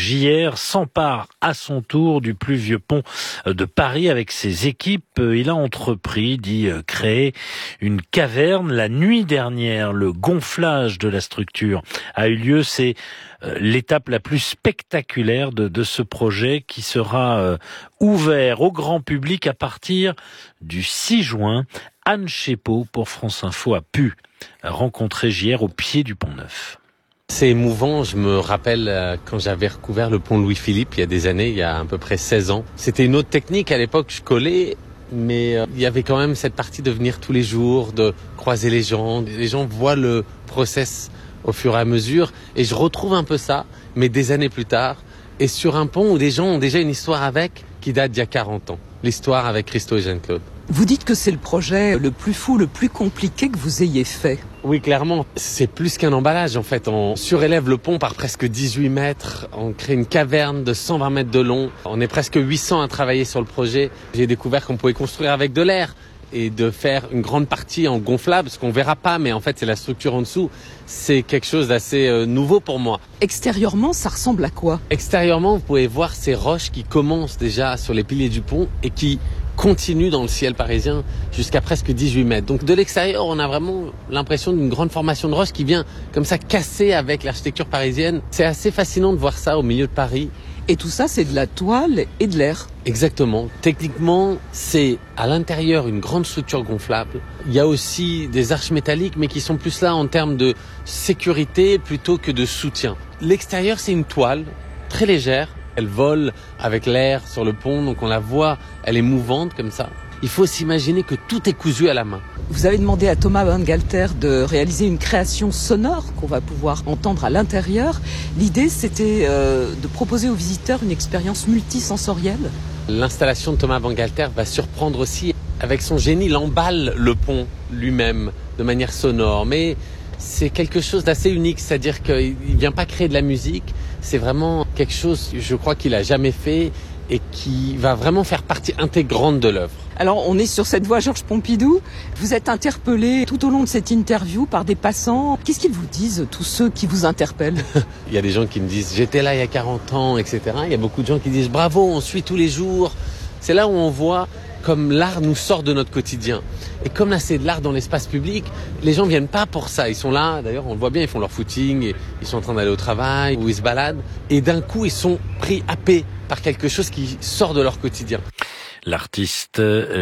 JR s'empare à son tour du plus vieux pont de Paris avec ses équipes. Il a entrepris d'y créer une caverne. La nuit dernière, le gonflage de la structure a eu lieu. C'est l'étape la plus spectaculaire de ce projet qui sera ouvert au grand public à partir du 6 juin. Anne Chépot pour France Info a pu rencontrer JR au pied du Pont-Neuf. C'est émouvant, je me rappelle quand j'avais recouvert le pont Louis-Philippe il y a des années, il y a à peu près 16 ans. C'était une autre technique, à l'époque je collais, mais il y avait quand même cette partie de venir tous les jours, de croiser les gens. Les gens voient le process au fur et à mesure, et je retrouve un peu ça, mais des années plus tard, et sur un pont où des gens ont déjà une histoire avec, qui date d'il y a 40 ans. L'histoire avec Christo et Jeanne-Claude. Vous dites que c'est le projet le plus fou, le plus compliqué que vous ayez fait. Oui, clairement. C'est plus qu'un emballage, en fait. On surélève le pont par presque 18 mètres. On crée une caverne de 120 mètres de long. On est presque 800 à travailler sur le projet. J'ai découvert qu'on pouvait construire avec de l'air et de faire une grande partie en gonflable, ce qu'on verra pas, mais en fait c'est la structure en dessous. C'est quelque chose d'assez nouveau pour moi. Extérieurement, ça ressemble à quoi? Extérieurement, vous pouvez voir ces roches qui commencent déjà sur les piliers du pont et qui continuent dans le ciel parisien jusqu'à presque 18 mètres. Donc de l'extérieur, on a vraiment l'impression d'une grande formation de roches qui vient comme ça casser avec l'architecture parisienne. C'est assez fascinant de voir ça au milieu de Paris. Et tout ça, c'est de la toile et de l'air. Exactement. Techniquement, c'est à l'intérieur une grande structure gonflable. Il y a aussi des arches métalliques, mais qui sont plus là en termes de sécurité plutôt que de soutien. L'extérieur, c'est une toile très légère. Elle vole avec l'air sur le pont, donc on la voit, elle est mouvante comme ça. Il faut s'imaginer que tout est cousu à la main. Vous avez demandé à Thomas Bangalter de réaliser une création sonore qu'on va pouvoir entendre à l'intérieur. L'idée, c'était de proposer aux visiteurs une expérience multisensorielle. L'installation de Thomas Bangalter va surprendre aussi. Avec son génie, il emballe le pont lui-même de manière sonore. Mais c'est quelque chose d'assez unique, c'est-à-dire qu'il ne vient pas créer de la musique. C'est vraiment quelque chose, je crois, qu'il n'a jamais fait et qui va vraiment faire partie intégrante de l'œuvre. Alors, on est sur cette voie Georges Pompidou. Vous êtes interpellé tout au long de cette interview par des passants. Qu'est-ce qu'ils vous disent, tous ceux qui vous interpellent? Il y a des gens qui me disent « j'étais là il y a 40 ans », etc. Il y a beaucoup de gens qui disent « bravo, on suit tous les jours ». C'est là où on voit comme l'art nous sort de notre quotidien. Et comme là, c'est de l'art dans l'espace public, les gens viennent pas pour ça. Ils sont là, d'ailleurs, on le voit bien, ils font leur footing, et ils sont en train d'aller au travail, ou ils se baladent. Et d'un coup, ils sont pris happés par quelque chose qui sort de leur quotidien. L'artiste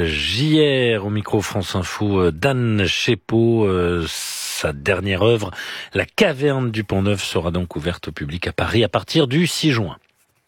JR au micro France Info d'Anne Chépot. Sa dernière œuvre, La Caverne du Pont-Neuf, sera donc ouverte au public à Paris à partir du 6 juin.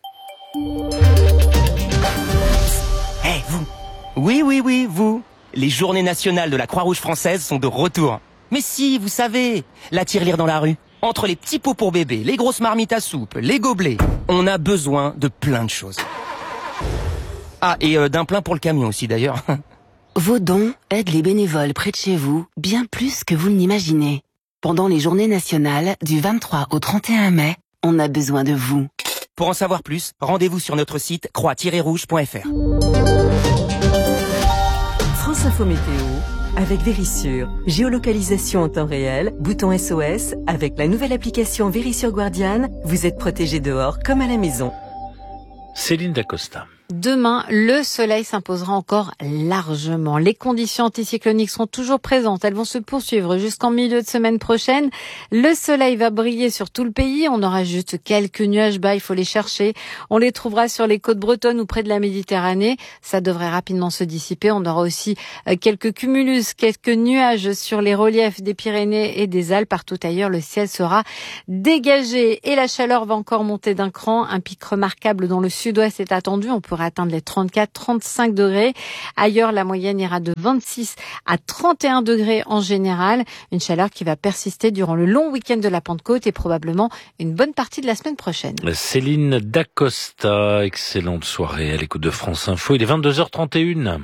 Hey, vous! Oui, vous! Les journées nationales de la Croix-Rouge française sont de retour. Mais si, vous savez, la tirelire dans la rue. Entre les petits pots pour bébé, les grosses marmites à soupe, les gobelets, on a besoin de plein de choses. Ah, et d'un plein pour le camion aussi d'ailleurs. Vos dons aident les bénévoles près de chez vous bien plus que vous ne l'imaginez. Pendant les journées nationales du 23 au 31 mai, on a besoin de vous. Pour en savoir plus, rendez-vous sur notre site croix-rouge.fr. France Info Météo avec Vérissure. Géolocalisation en temps réel, bouton SOS, avec la nouvelle application Vérissure Guardian, vous êtes protégé dehors comme à la maison. Céline Dacosta. Demain, le soleil s'imposera encore largement. Les conditions anticycloniques seront toujours présentes. Elles vont se poursuivre jusqu'en milieu de semaine prochaine. Le soleil va briller sur tout le pays. On aura juste quelques nuages bas, il faut les chercher. On les trouvera sur les côtes bretonnes ou près de la Méditerranée. Ça devrait rapidement se dissiper. On aura aussi quelques cumulus, quelques nuages sur les reliefs des Pyrénées et des Alpes. Partout ailleurs, le ciel sera dégagé. Et la chaleur va encore monter d'un cran. Un pic remarquable dans le sud-ouest est attendu. On pourra atteindre les 34-35 degrés. Ailleurs, la moyenne ira de 26 à 31 degrés en général. Une chaleur qui va persister durant le long week-end de la Pentecôte et probablement une bonne partie de la semaine prochaine. Céline Dacosta, excellente soirée à l'écoute de France Info. Il est 22h31.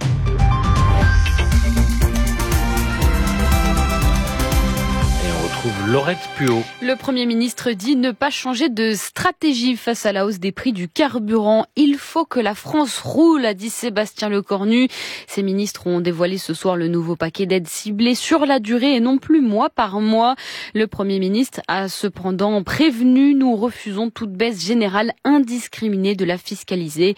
Laurette Puot. Le Premier ministre dit ne pas changer de stratégie face à la hausse des prix du carburant. Il faut que la France roule, a dit Sébastien Lecornu. Ces ministres ont dévoilé ce soir le nouveau paquet d'aides ciblées sur la durée et non plus mois par mois. Le Premier ministre a cependant prévenu, nous refusons toute baisse générale indiscriminée de la fiscalité.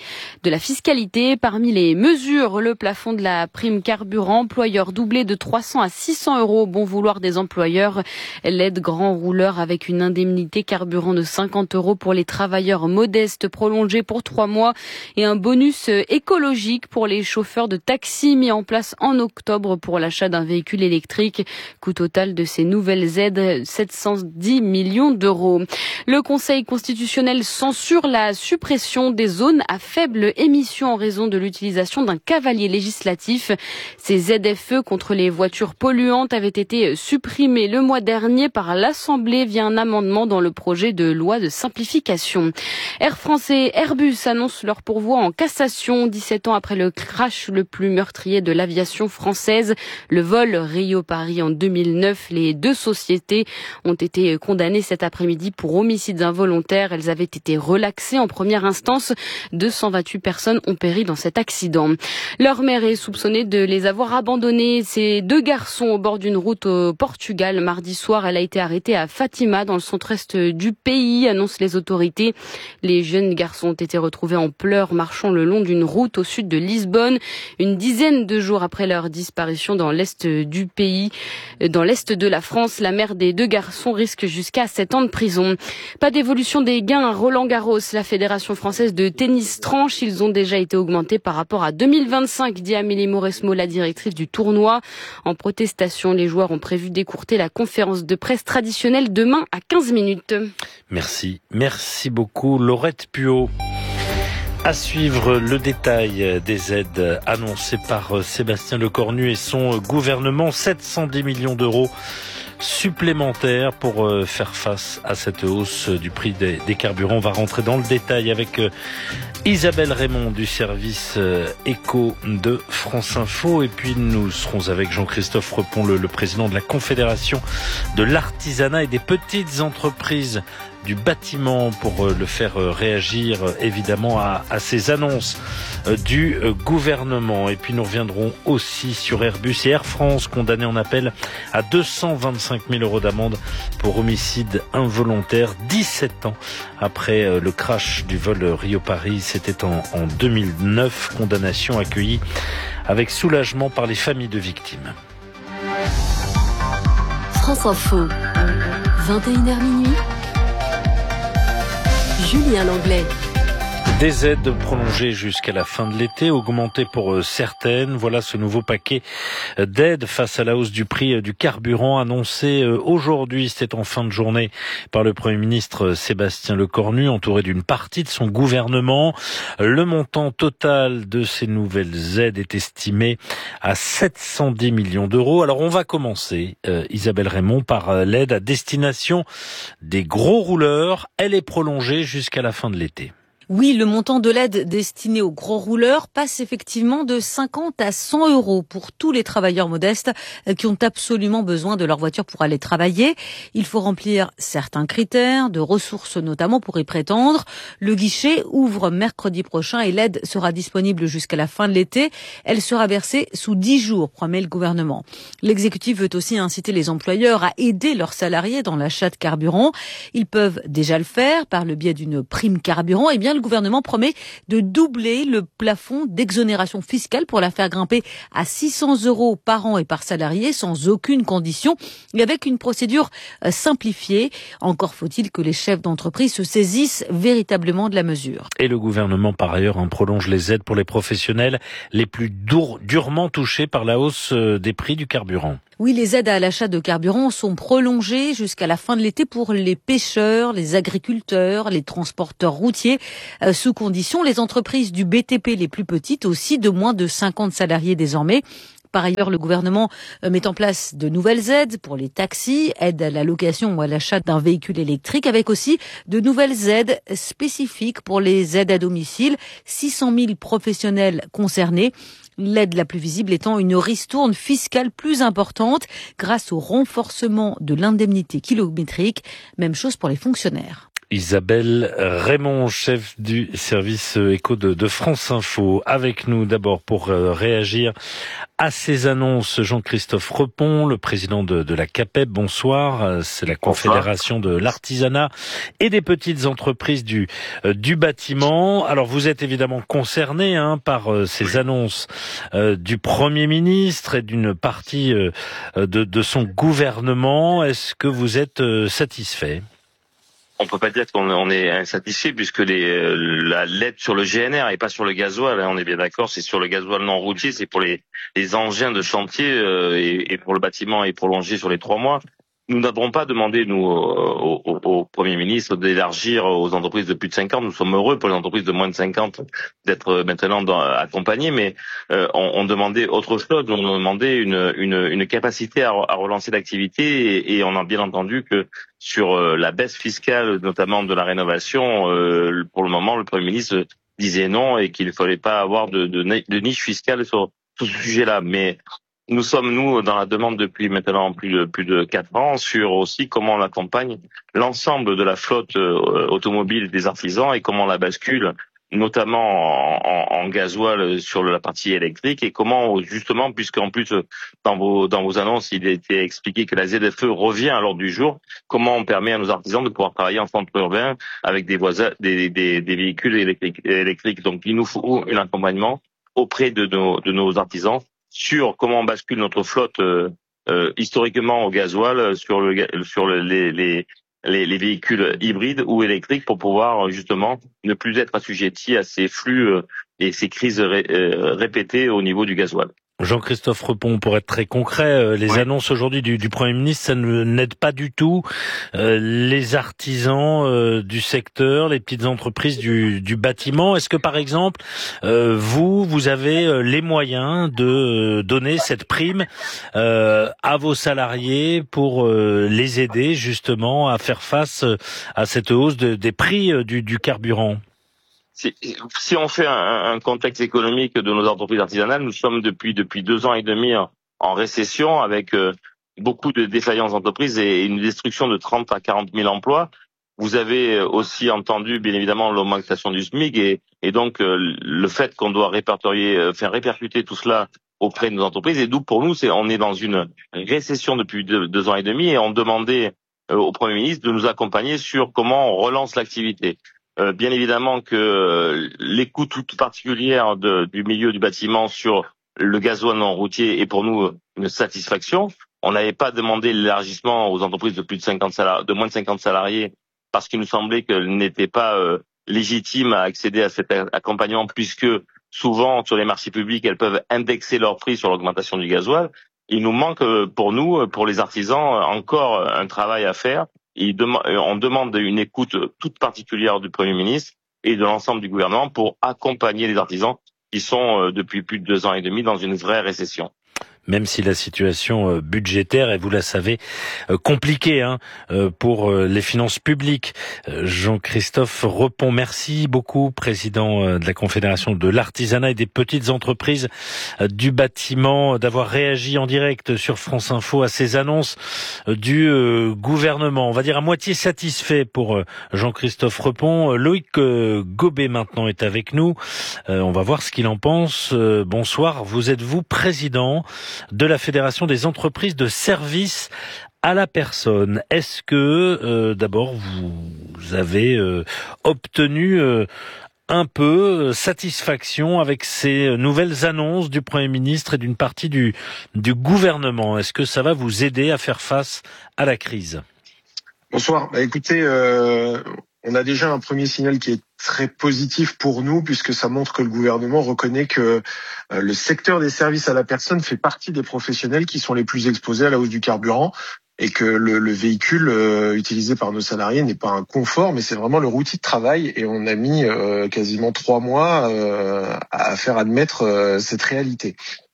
Parmi les mesures, le plafond de la prime carburant, employeur doublé de 300 à 600 euros au bon vouloir des employeurs. L'aide grand rouleur avec une indemnité carburant de 50 euros pour les travailleurs modestes prolongée pour 3 mois et un bonus écologique pour les chauffeurs de taxi mis en place en octobre pour l'achat d'un véhicule électrique. Coût total de ces nouvelles aides, 710 millions d'euros. Le Conseil constitutionnel censure la suppression des zones à faible émission en raison de l'utilisation d'un cavalier législatif. Ces ZFE contre les voitures polluantes avaient été supprimés le mois dernier par l'Assemblée via un amendement dans le projet de loi de simplification. Air France et Airbus annoncent leur pourvoi en cassation 17 ans après le crash le plus meurtrier de l'aviation française. Le vol Rio-Paris en 2009. Les deux sociétés ont été condamnées cet après-midi pour homicides involontaires. Elles avaient été relaxées en première instance. 228 personnes ont péri dans cet accident. Leur mère est soupçonnée de les avoir abandonnés. Ces deux garçons au bord d'une route au Portugal mardi soir. Elle a été arrêtée à Fatima, dans le centre-est du pays, annoncent les autorités. Les jeunes garçons ont été retrouvés en pleurs, marchant le long d'une route au sud de Lisbonne, une dizaine de jours après leur disparition dans l'est du pays. Dans l'est de la France, la mère des deux garçons risque jusqu'à 7 ans de prison. Pas d'évolution des gains à Roland-Garros. La Fédération française de tennis tranche. Ils ont déjà été augmentés par rapport à 2025, dit Amélie Mauresmo, la directrice du tournoi. En protestation, les joueurs ont prévu d'écourter la conférence de presse traditionnelle demain à 15 minutes. Merci beaucoup Laurette Puot. À suivre le détail des aides annoncées par Sébastien Lecornu et son gouvernement, 710 millions d'euros supplémentaires pour faire face à cette hausse du prix des carburants. On va rentrer dans le détail avec Isabelle Raymond du service éco de France Info, et puis nous serons avec Jean-Christophe Repon, le président de la Confédération de l'artisanat et des petites entreprises du bâtiment, pour le faire réagir évidemment à ces annonces du gouvernement. Et puis nous reviendrons aussi sur Airbus et Air France, condamnés en appel à 225 000 euros d'amende pour homicide involontaire, 17 ans après le crash du vol Rio-Paris. C'était en 2009, condamnation accueillie avec soulagement par les familles de victimes. France Info, 21h minuit. Julien Langlais. Des aides prolongées jusqu'à la fin de l'été, augmentées pour certaines. Voilà ce nouveau paquet d'aides face à la hausse du prix du carburant annoncé aujourd'hui. C'était en fin de journée par le Premier ministre Sébastien Lecornu, entouré d'une partie de son gouvernement. Le montant total de ces nouvelles aides est estimé à 710 millions d'euros. Alors on va commencer, Isabelle Raymond, par l'aide à destination des gros rouleurs. Elle est prolongée jusqu'à la fin de l'été. Oui, le montant de l'aide destinée aux gros rouleurs passe effectivement de 50 à 100 euros pour tous les travailleurs modestes qui ont absolument besoin de leur voiture pour aller travailler. Il faut remplir certains critères, de ressources notamment pour y prétendre. Le guichet ouvre mercredi prochain et l'aide sera disponible jusqu'à la fin de l'été. Elle sera versée sous 10 jours, promet le gouvernement. L'exécutif veut aussi inciter les employeurs à aider leurs salariés dans l'achat de carburant. Ils peuvent déjà le faire par le biais d'une prime carburant. Eh bien, le gouvernement promet de doubler le plafond d'exonération fiscale pour la faire grimper à 600 euros par an et par salarié sans aucune condition et avec une procédure simplifiée. Encore faut-il que les chefs d'entreprise se saisissent véritablement de la mesure. Et le gouvernement, par ailleurs, prolonge les aides pour les professionnels les plus durement touchés par la hausse des prix du carburant. Oui, les aides à l'achat de carburant sont prolongées jusqu'à la fin de l'été pour les pêcheurs, les agriculteurs, les transporteurs routiers. Sous condition, les entreprises du BTP les plus petites aussi, de moins de 50 salariés désormais. Par ailleurs, le gouvernement met en place de nouvelles aides pour les taxis, aides à la location ou à l'achat d'un véhicule électrique, avec aussi de nouvelles aides spécifiques pour les aides à domicile. 600 000 professionnels concernés. L'aide la plus visible étant une ristourne fiscale plus importante grâce au renforcement de l'indemnité kilométrique. Même chose pour les fonctionnaires. Isabelle Raymond, chef du service éco de France Info, avec nous d'abord pour réagir à ces annonces. Jean-Christophe Repon, le président de la CAPEB, bonsoir. C'est la Confédération de l'artisanat et des petites entreprises du bâtiment. Alors vous êtes évidemment concerné par ces annonces du Premier ministre et d'une partie de son gouvernement. Est-ce que vous êtes satisfait ? On peut pas dire qu'on est insatisfait puisque l'aide sur le GNR et pas sur le gasoil, on est bien d'accord, c'est sur le gasoil non routier, c'est pour les engins de chantier et pour le bâtiment est prolongé sur les 3 mois. Nous n'avons pas demandé, nous, au Premier ministre d'élargir aux entreprises de plus de 50. Nous sommes heureux pour les entreprises de moins de 50 d'être maintenant accompagnées, mais on demandait autre chose. On demandait une capacité à relancer l'activité et on a bien entendu que sur la baisse fiscale, notamment de la rénovation, pour le moment, le Premier ministre disait non et qu'il ne fallait pas avoir de niche fiscale sur ce sujet-là. Mais nous sommes, dans la demande depuis maintenant plus de 4 ans sur aussi comment on accompagne l'ensemble de la flotte automobile des artisans et comment on la bascule, notamment en gasoil sur la partie électrique et comment, justement, puisqu'en plus, dans vos annonces, il a été expliqué que la ZFE revient à l'ordre du jour, comment on permet à nos artisans de pouvoir travailler en centre urbain avec des véhicules électriques. Donc, il nous faut un accompagnement auprès de nos artisans sur comment on bascule notre flotte historiquement au gasoil sur les véhicules hybrides ou électriques pour pouvoir justement ne plus être assujettis à ces flux et ces crises répétées au niveau du gasoil. Jean-Christophe Repon, pour être très concret, les annonces aujourd'hui du Premier ministre, ça n'aide pas du tout les artisans du secteur, les petites entreprises du bâtiment. Est-ce que, par exemple, vous avez les moyens de donner cette prime à vos salariés pour les aider justement à faire face à cette hausse des prix du carburant ? Si on fait un contexte économique de nos entreprises artisanales, nous sommes depuis 2 ans et demi en récession avec beaucoup de défaillances d'entreprises et une destruction de 30 à 40 000 emplois. Vous avez aussi entendu, bien évidemment, l'augmentation du SMIC et donc le fait qu'on doit faire répercuter tout cela auprès de nos entreprises. Et d'où pour nous, on est dans une récession depuis 2 ans et demi et on demandait au Premier ministre de nous accompagner sur comment on relance l'activité. Bien évidemment que l'écoute toute particulière du milieu du bâtiment sur le gasoil non routier est pour nous une satisfaction. On n'avait pas demandé l'élargissement aux entreprises de moins de 50 salariés parce qu'il nous semblait qu'elles n'étaient pas légitimes à accéder à cet accompagnement puisque souvent sur les marchés publics elles peuvent indexer leur prix sur l'augmentation du gasoil. Il nous manque pour nous, pour les artisans, encore un travail à faire. On demande une écoute toute particulière du Premier ministre et de l'ensemble du gouvernement pour accompagner les artisans qui sont depuis plus de 2 ans et demi dans une vraie récession. même si la situation budgétaire, et vous la savez, compliquée pour les finances publiques. Jean-Christophe Repon, merci beaucoup, président de la Confédération de l'artisanat et des petites entreprises du bâtiment, d'avoir réagi en direct sur France Info à ces annonces du gouvernement. On va dire à moitié satisfait pour Jean-Christophe Repon. Loïc Gobet maintenant est avec nous. On va voir ce qu'il en pense. Bonsoir, vous êtes président de la Fédération des entreprises de services à la personne. Est-ce que d'abord vous avez obtenu un peu satisfaction avec ces nouvelles annonces du Premier ministre et d'une partie du gouvernement? Est-ce que ça va vous aider à faire face à la crise? Bonsoir. Écoutez, on a déjà un premier signal qui est très positif pour nous, puisque ça montre que le gouvernement reconnaît que le secteur des services à la personne fait partie des professionnels qui sont les plus exposés à la hausse du carburant, et que le véhicule utilisé par nos salariés n'est pas un confort, mais c'est vraiment leur outil de travail. Et on a mis quasiment 3 mois à faire admettre cette réalité.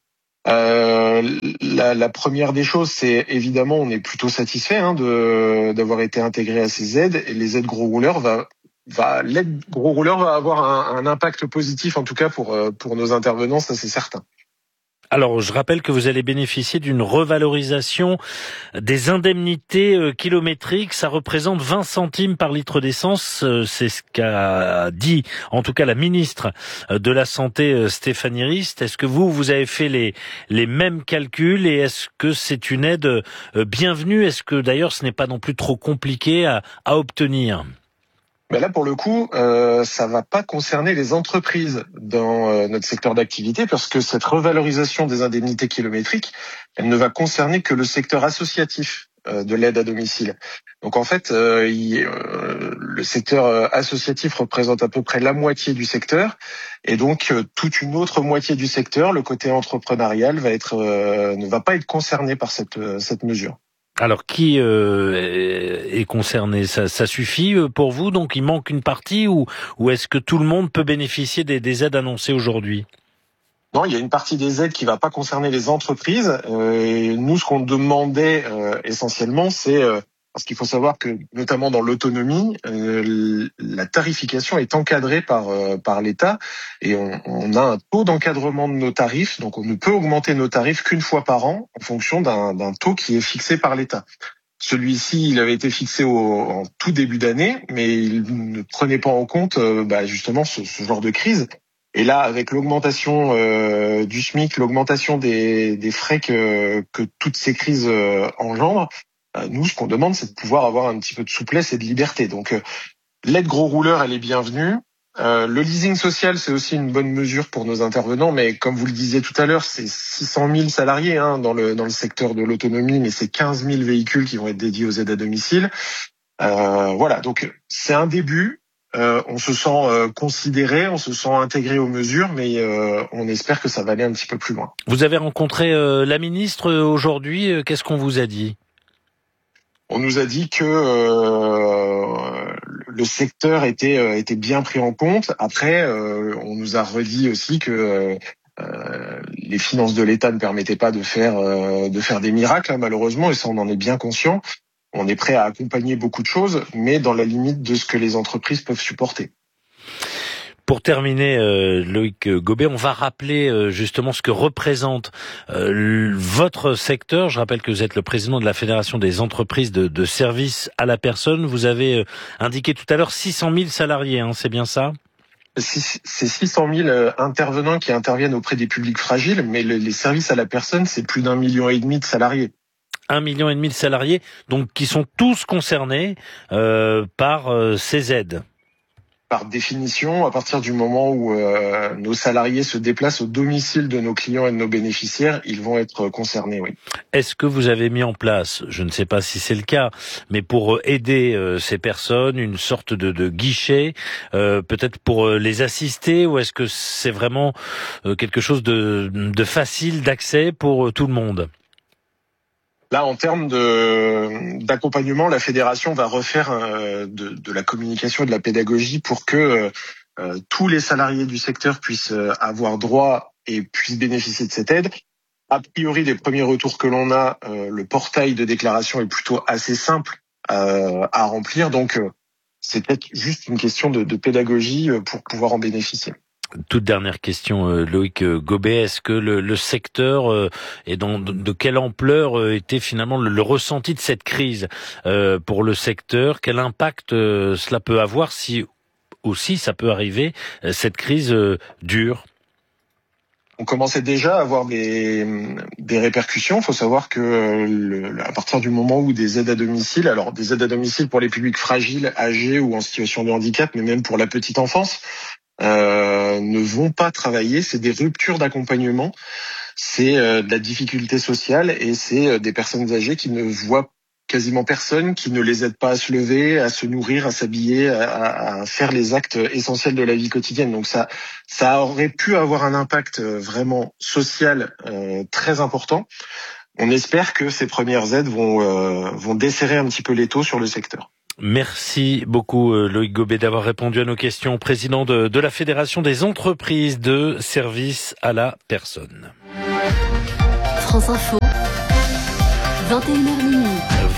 La première des choses, c'est évidemment, on est plutôt satisfait d'avoir été intégré à ces aides, et les aides gros rouleurs l'aide gros rouleur va avoir un impact positif, en tout cas pour nos intervenants, ça c'est certain. Alors, je rappelle que vous allez bénéficier d'une revalorisation des indemnités kilométriques. Ça représente 20 centimes par litre d'essence. C'est ce qu'a dit, en tout cas, la ministre de la Santé, Stéphanie Rist. Est-ce que vous avez fait les mêmes calculs, et est-ce que c'est une aide bienvenue? Est-ce que, d'ailleurs, ce n'est pas non plus trop compliqué à obtenir? Ben là, pour le coup, ça va pas concerner les entreprises dans notre secteur d'activité, parce que cette revalorisation des indemnités kilométriques, elle ne va concerner que le secteur associatif de l'aide à domicile. Donc en fait, le secteur associatif représente à peu près la moitié du secteur, et donc toute une autre moitié du secteur, le côté entrepreneurial, ne va pas être concerné par cette mesure. Alors, qui est concerné? Ça suffit pour vous? Donc, il manque une partie, ou est-ce que tout le monde peut bénéficier des aides annoncées aujourd'hui? Non, il y a une partie des aides qui va pas concerner les entreprises. Nous, ce qu'on demandait essentiellement, c'est parce qu'il faut savoir que, notamment dans l'autonomie, la tarification est encadrée par l'État, et on a un taux d'encadrement de nos tarifs. Donc, on ne peut augmenter nos tarifs qu'une fois par an en fonction d'un taux qui est fixé par l'État. Celui-ci, il avait été fixé en tout début d'année, mais il ne prenait pas en compte justement ce genre de crise. Et là, avec l'augmentation du SMIC, l'augmentation des frais que toutes ces crises engendrent, nous, ce qu'on demande, c'est de pouvoir avoir un petit peu de souplesse et de liberté. Donc, l'aide gros rouleur, elle est bienvenue. Le leasing social, c'est aussi une bonne mesure pour nos intervenants, mais comme vous le disiez tout à l'heure, c'est 600 000 salariés dans le secteur de l'autonomie, mais c'est 15 000 véhicules qui vont être dédiés aux aides à domicile. Voilà, donc c'est un début. On se sent considéré, on se sent intégré aux mesures, mais on espère que ça va aller un petit peu plus loin. Vous avez rencontré la ministre aujourd'hui. Qu'est-ce qu'on vous a dit? On nous a dit que le secteur était bien pris en compte. Après, on nous a redit aussi que les finances de l'État ne permettaient pas de faire des miracles, malheureusement, et ça, on en est bien conscient. On est prêt à accompagner beaucoup de choses, mais dans la limite de ce que les entreprises peuvent supporter. Pour terminer, Loïc Gobet, on va rappeler justement ce que représente votre secteur. Je rappelle que vous êtes le président de la Fédération des entreprises de services à la personne. Vous avez indiqué tout à l'heure 600 000 salariés, c'est bien ça? C'est 600 000 intervenants qui interviennent auprès des publics fragiles, mais les services à la personne, c'est plus d'1,5 million de salariés. 1,5 million de salariés, donc qui sont tous concernés par ces aides. Par définition, à partir du moment où nos salariés se déplacent au domicile de nos clients et de nos bénéficiaires, ils vont être concernés, oui. Est-ce que vous avez mis en place, je ne sais pas si c'est le cas, mais pour aider ces personnes, une sorte de guichet, peut-être pour les assister, ou est-ce que c'est vraiment quelque chose de facile d'accès pour tout le monde? Là, en termes d'accompagnement, la fédération va refaire de la communication et de la pédagogie pour que tous les salariés du secteur puissent avoir droit et puissent bénéficier de cette aide. A priori, des premiers retours que l'on a, le portail de déclaration est plutôt assez simple à remplir. Donc, c'est peut-être juste une question de pédagogie pour pouvoir en bénéficier. Toute dernière question, Loïc Gobet. Est-ce que le secteur et de quelle ampleur était finalement le ressenti de cette crise pour le secteur? Quel impact cela peut avoir si aussi ça peut arriver, cette crise dure? On commençait déjà à avoir des répercussions. Il faut savoir que à partir du moment où des aides à domicile, alors des aides à domicile pour les publics fragiles, âgés ou en situation de handicap, mais même pour la petite enfance, ne vont pas travailler. C'est des ruptures d'accompagnement, c'est de la difficulté sociale et c'est des personnes âgées qui ne voient quasiment personne, qui ne les aide pas à se lever, à se nourrir, à s'habiller, à faire les actes essentiels de la vie quotidienne. Donc ça aurait pu avoir un impact vraiment social très important. On espère que ces premières aides vont desserrer un petit peu l'étau sur le secteur. Merci beaucoup Loïc Gobet d'avoir répondu à nos questions, président de la Fédération des entreprises de services à la personne. France Info, 21h minuit.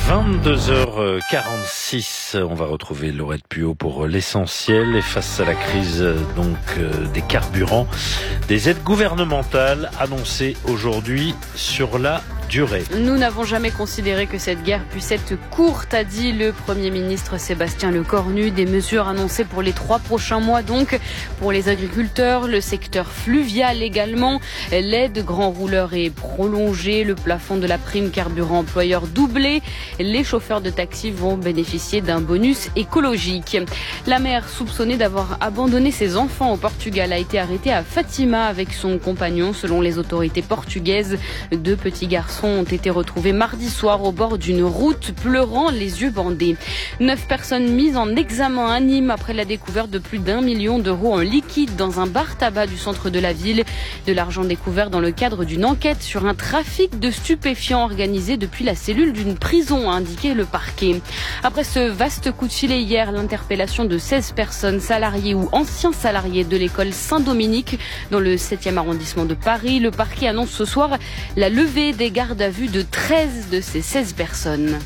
22h46, on va retrouver Laurette Puot pour l'essentiel. Et face à la crise des carburants, des aides gouvernementales annoncées aujourd'hui sur la durée. Nous n'avons jamais considéré que cette guerre puisse être courte, a dit le Premier ministre Sébastien Lecornu. Des mesures annoncées pour les 3 prochains mois donc, pour les agriculteurs, le secteur fluvial également. L'aide grand rouleur est prolongée, le plafond de la prime carburant employeur doublé. Les chauffeurs de taxi vont bénéficier d'un bonus écologique. La mère soupçonnée d'avoir abandonné ses enfants au Portugal a été arrêtée à Fatima avec son compagnon. Selon les autorités portugaises, 2 petits garçons ont été retrouvés mardi soir au bord d'une route, pleurant, les yeux bandés. 9 personnes mises en examen à Nîmes après la découverte de plus d'1 million d'euros en liquide dans un bar-tabac du centre de la ville. De l'argent découvert dans le cadre d'une enquête sur un trafic de stupéfiants organisé depuis la cellule d'une prison, a indiqué le parquet. Après ce vaste coup de filet hier, l'interpellation de 16 personnes, salariés ou anciens salariés de l'école Saint-Dominique dans le 7e arrondissement de Paris. Le parquet annonce ce soir la levée des gardes à vue de 13 de ces 16 personnes.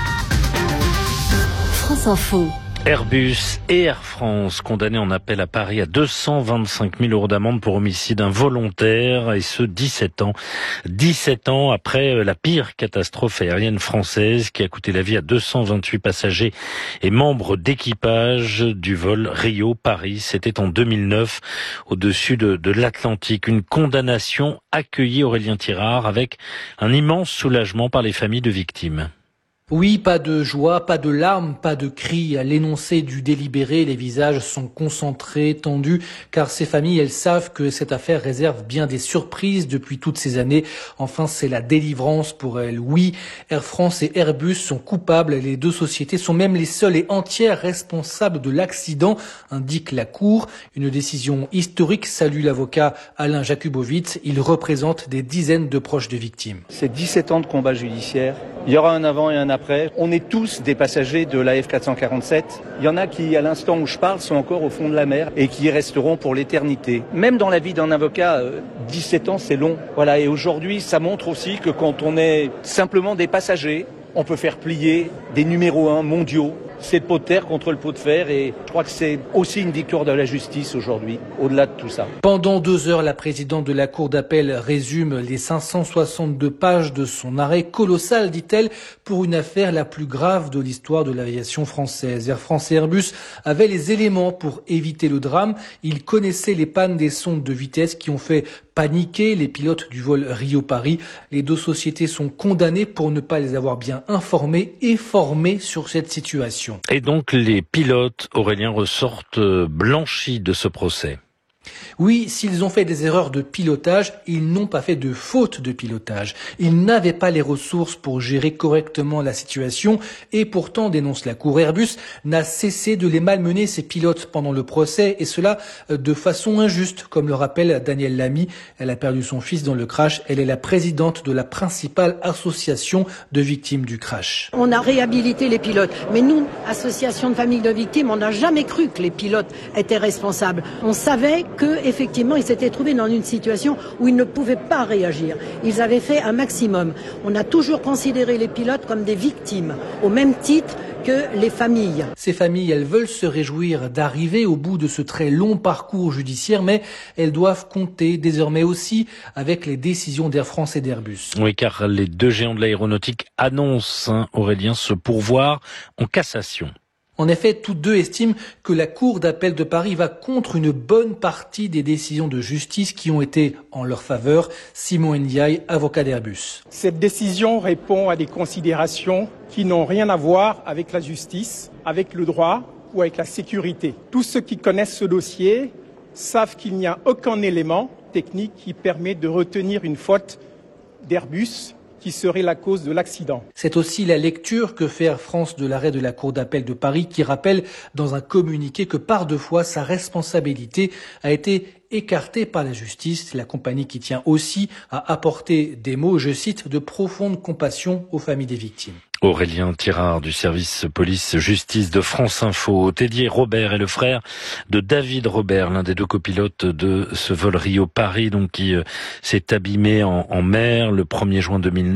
France Info. Airbus et Air France condamnés en appel à Paris à 225 000 euros d'amende pour homicide involontaire, et ce 17 ans après la pire catastrophe aérienne française qui a coûté la vie à 228 passagers et membres d'équipage du vol Rio-Paris. C'était en 2009 au-dessus de l'Atlantique. Une condamnation accueillie, Aurélien Tirard, avec un immense soulagement par les familles de victimes. Oui, pas de joie, pas de larmes, pas de cris. À l'énoncé du délibéré, les visages sont concentrés, tendus, car ces familles, elles savent que cette affaire réserve bien des surprises depuis toutes ces années. Enfin, c'est la délivrance pour elles. Oui, Air France et Airbus sont coupables. Les 2 sociétés sont même les seules et entières responsables de l'accident, indique la Cour. Une décision historique, salue l'avocat Alain Jakubowicz. Il représente des dizaines de proches de victimes. C'est 17 ans de combat judiciaire. Il y aura un avant et un après. On est tous des passagers de la F447. Il y en a qui, à l'instant où je parle, sont encore au fond de la mer et qui y resteront pour l'éternité. Même dans la vie d'un avocat, 17 ans, c'est long. Voilà. Et aujourd'hui, ça montre aussi que quand on est simplement des passagers, on peut faire plier des numéros 1 mondiaux. C'est le pot de terre contre le pot de fer, et je crois que c'est aussi une victoire de la justice aujourd'hui, au-delà de tout ça. Pendant 2 heures, la présidente de la Cour d'appel résume les 562 pages de son arrêt colossal, dit-elle, pour une affaire la plus grave de l'histoire de l'aviation française. Air France et Airbus avaient les éléments pour éviter le drame. Ils connaissaient les pannes des sondes de vitesse qui ont fait paniquer les pilotes du vol Rio-Paris. Les 2 sociétés sont condamnées pour ne pas les avoir bien informés et formés sur cette situation. Et donc les pilotes, Aurélien, ressortent blanchis de ce procès. Oui, s'ils ont fait des erreurs de pilotage, ils n'ont pas fait de faute de pilotage. Ils n'avaient pas les ressources pour gérer correctement la situation, et pourtant, dénonce la Cour, Airbus n'a cessé de les malmener, ses pilotes, pendant le procès, et cela de façon injuste, comme le rappelle Danielle Lamy. Elle a perdu son fils dans le crash. Elle est la présidente de la principale association de victimes du crash. On a réhabilité les pilotes, mais nous, association de familles de victimes, on n'a jamais cru que les pilotes étaient responsables. On savait qu'effectivement, ils s'étaient trouvés dans une situation où ils ne pouvaient pas réagir. Ils avaient fait un maximum. On a toujours considéré les pilotes comme des victimes, au même titre que les familles. Ces familles, elles veulent se réjouir d'arriver au bout de ce très long parcours judiciaire, mais elles doivent compter désormais aussi avec les décisions d'Air France et d'Airbus. Oui, car les deux géants de l'aéronautique annoncent, Aurélien, se pourvoir en cassation. En effet, tous deux estiment que la Cour d'appel de Paris va contre une bonne partie des décisions de justice qui ont été en leur faveur. Simon Ndiaye, avocat d'Airbus. Cette décision répond à des considérations qui n'ont rien à voir avec la justice, avec le droit ou avec la sécurité. Tous ceux qui connaissent ce dossier savent qu'il n'y a aucun élément technique qui permet de retenir une faute d'Airbus qui serait la cause de l'accident. C'est aussi la lecture que fait Air France de l'arrêt de la Cour d'appel de Paris qui rappelle dans un communiqué que par deux fois sa responsabilité a été écartée par la justice. La compagnie qui tient aussi à apporter des mots, je cite, de profonde compassion aux familles des victimes. Aurélien Tirard du service police-justice de France Info. Teddy Robert est le frère de David Robert, l'un des deux copilotes de ce vol Rio-Paris, donc qui s'est abîmé en mer le 1er juin 2009.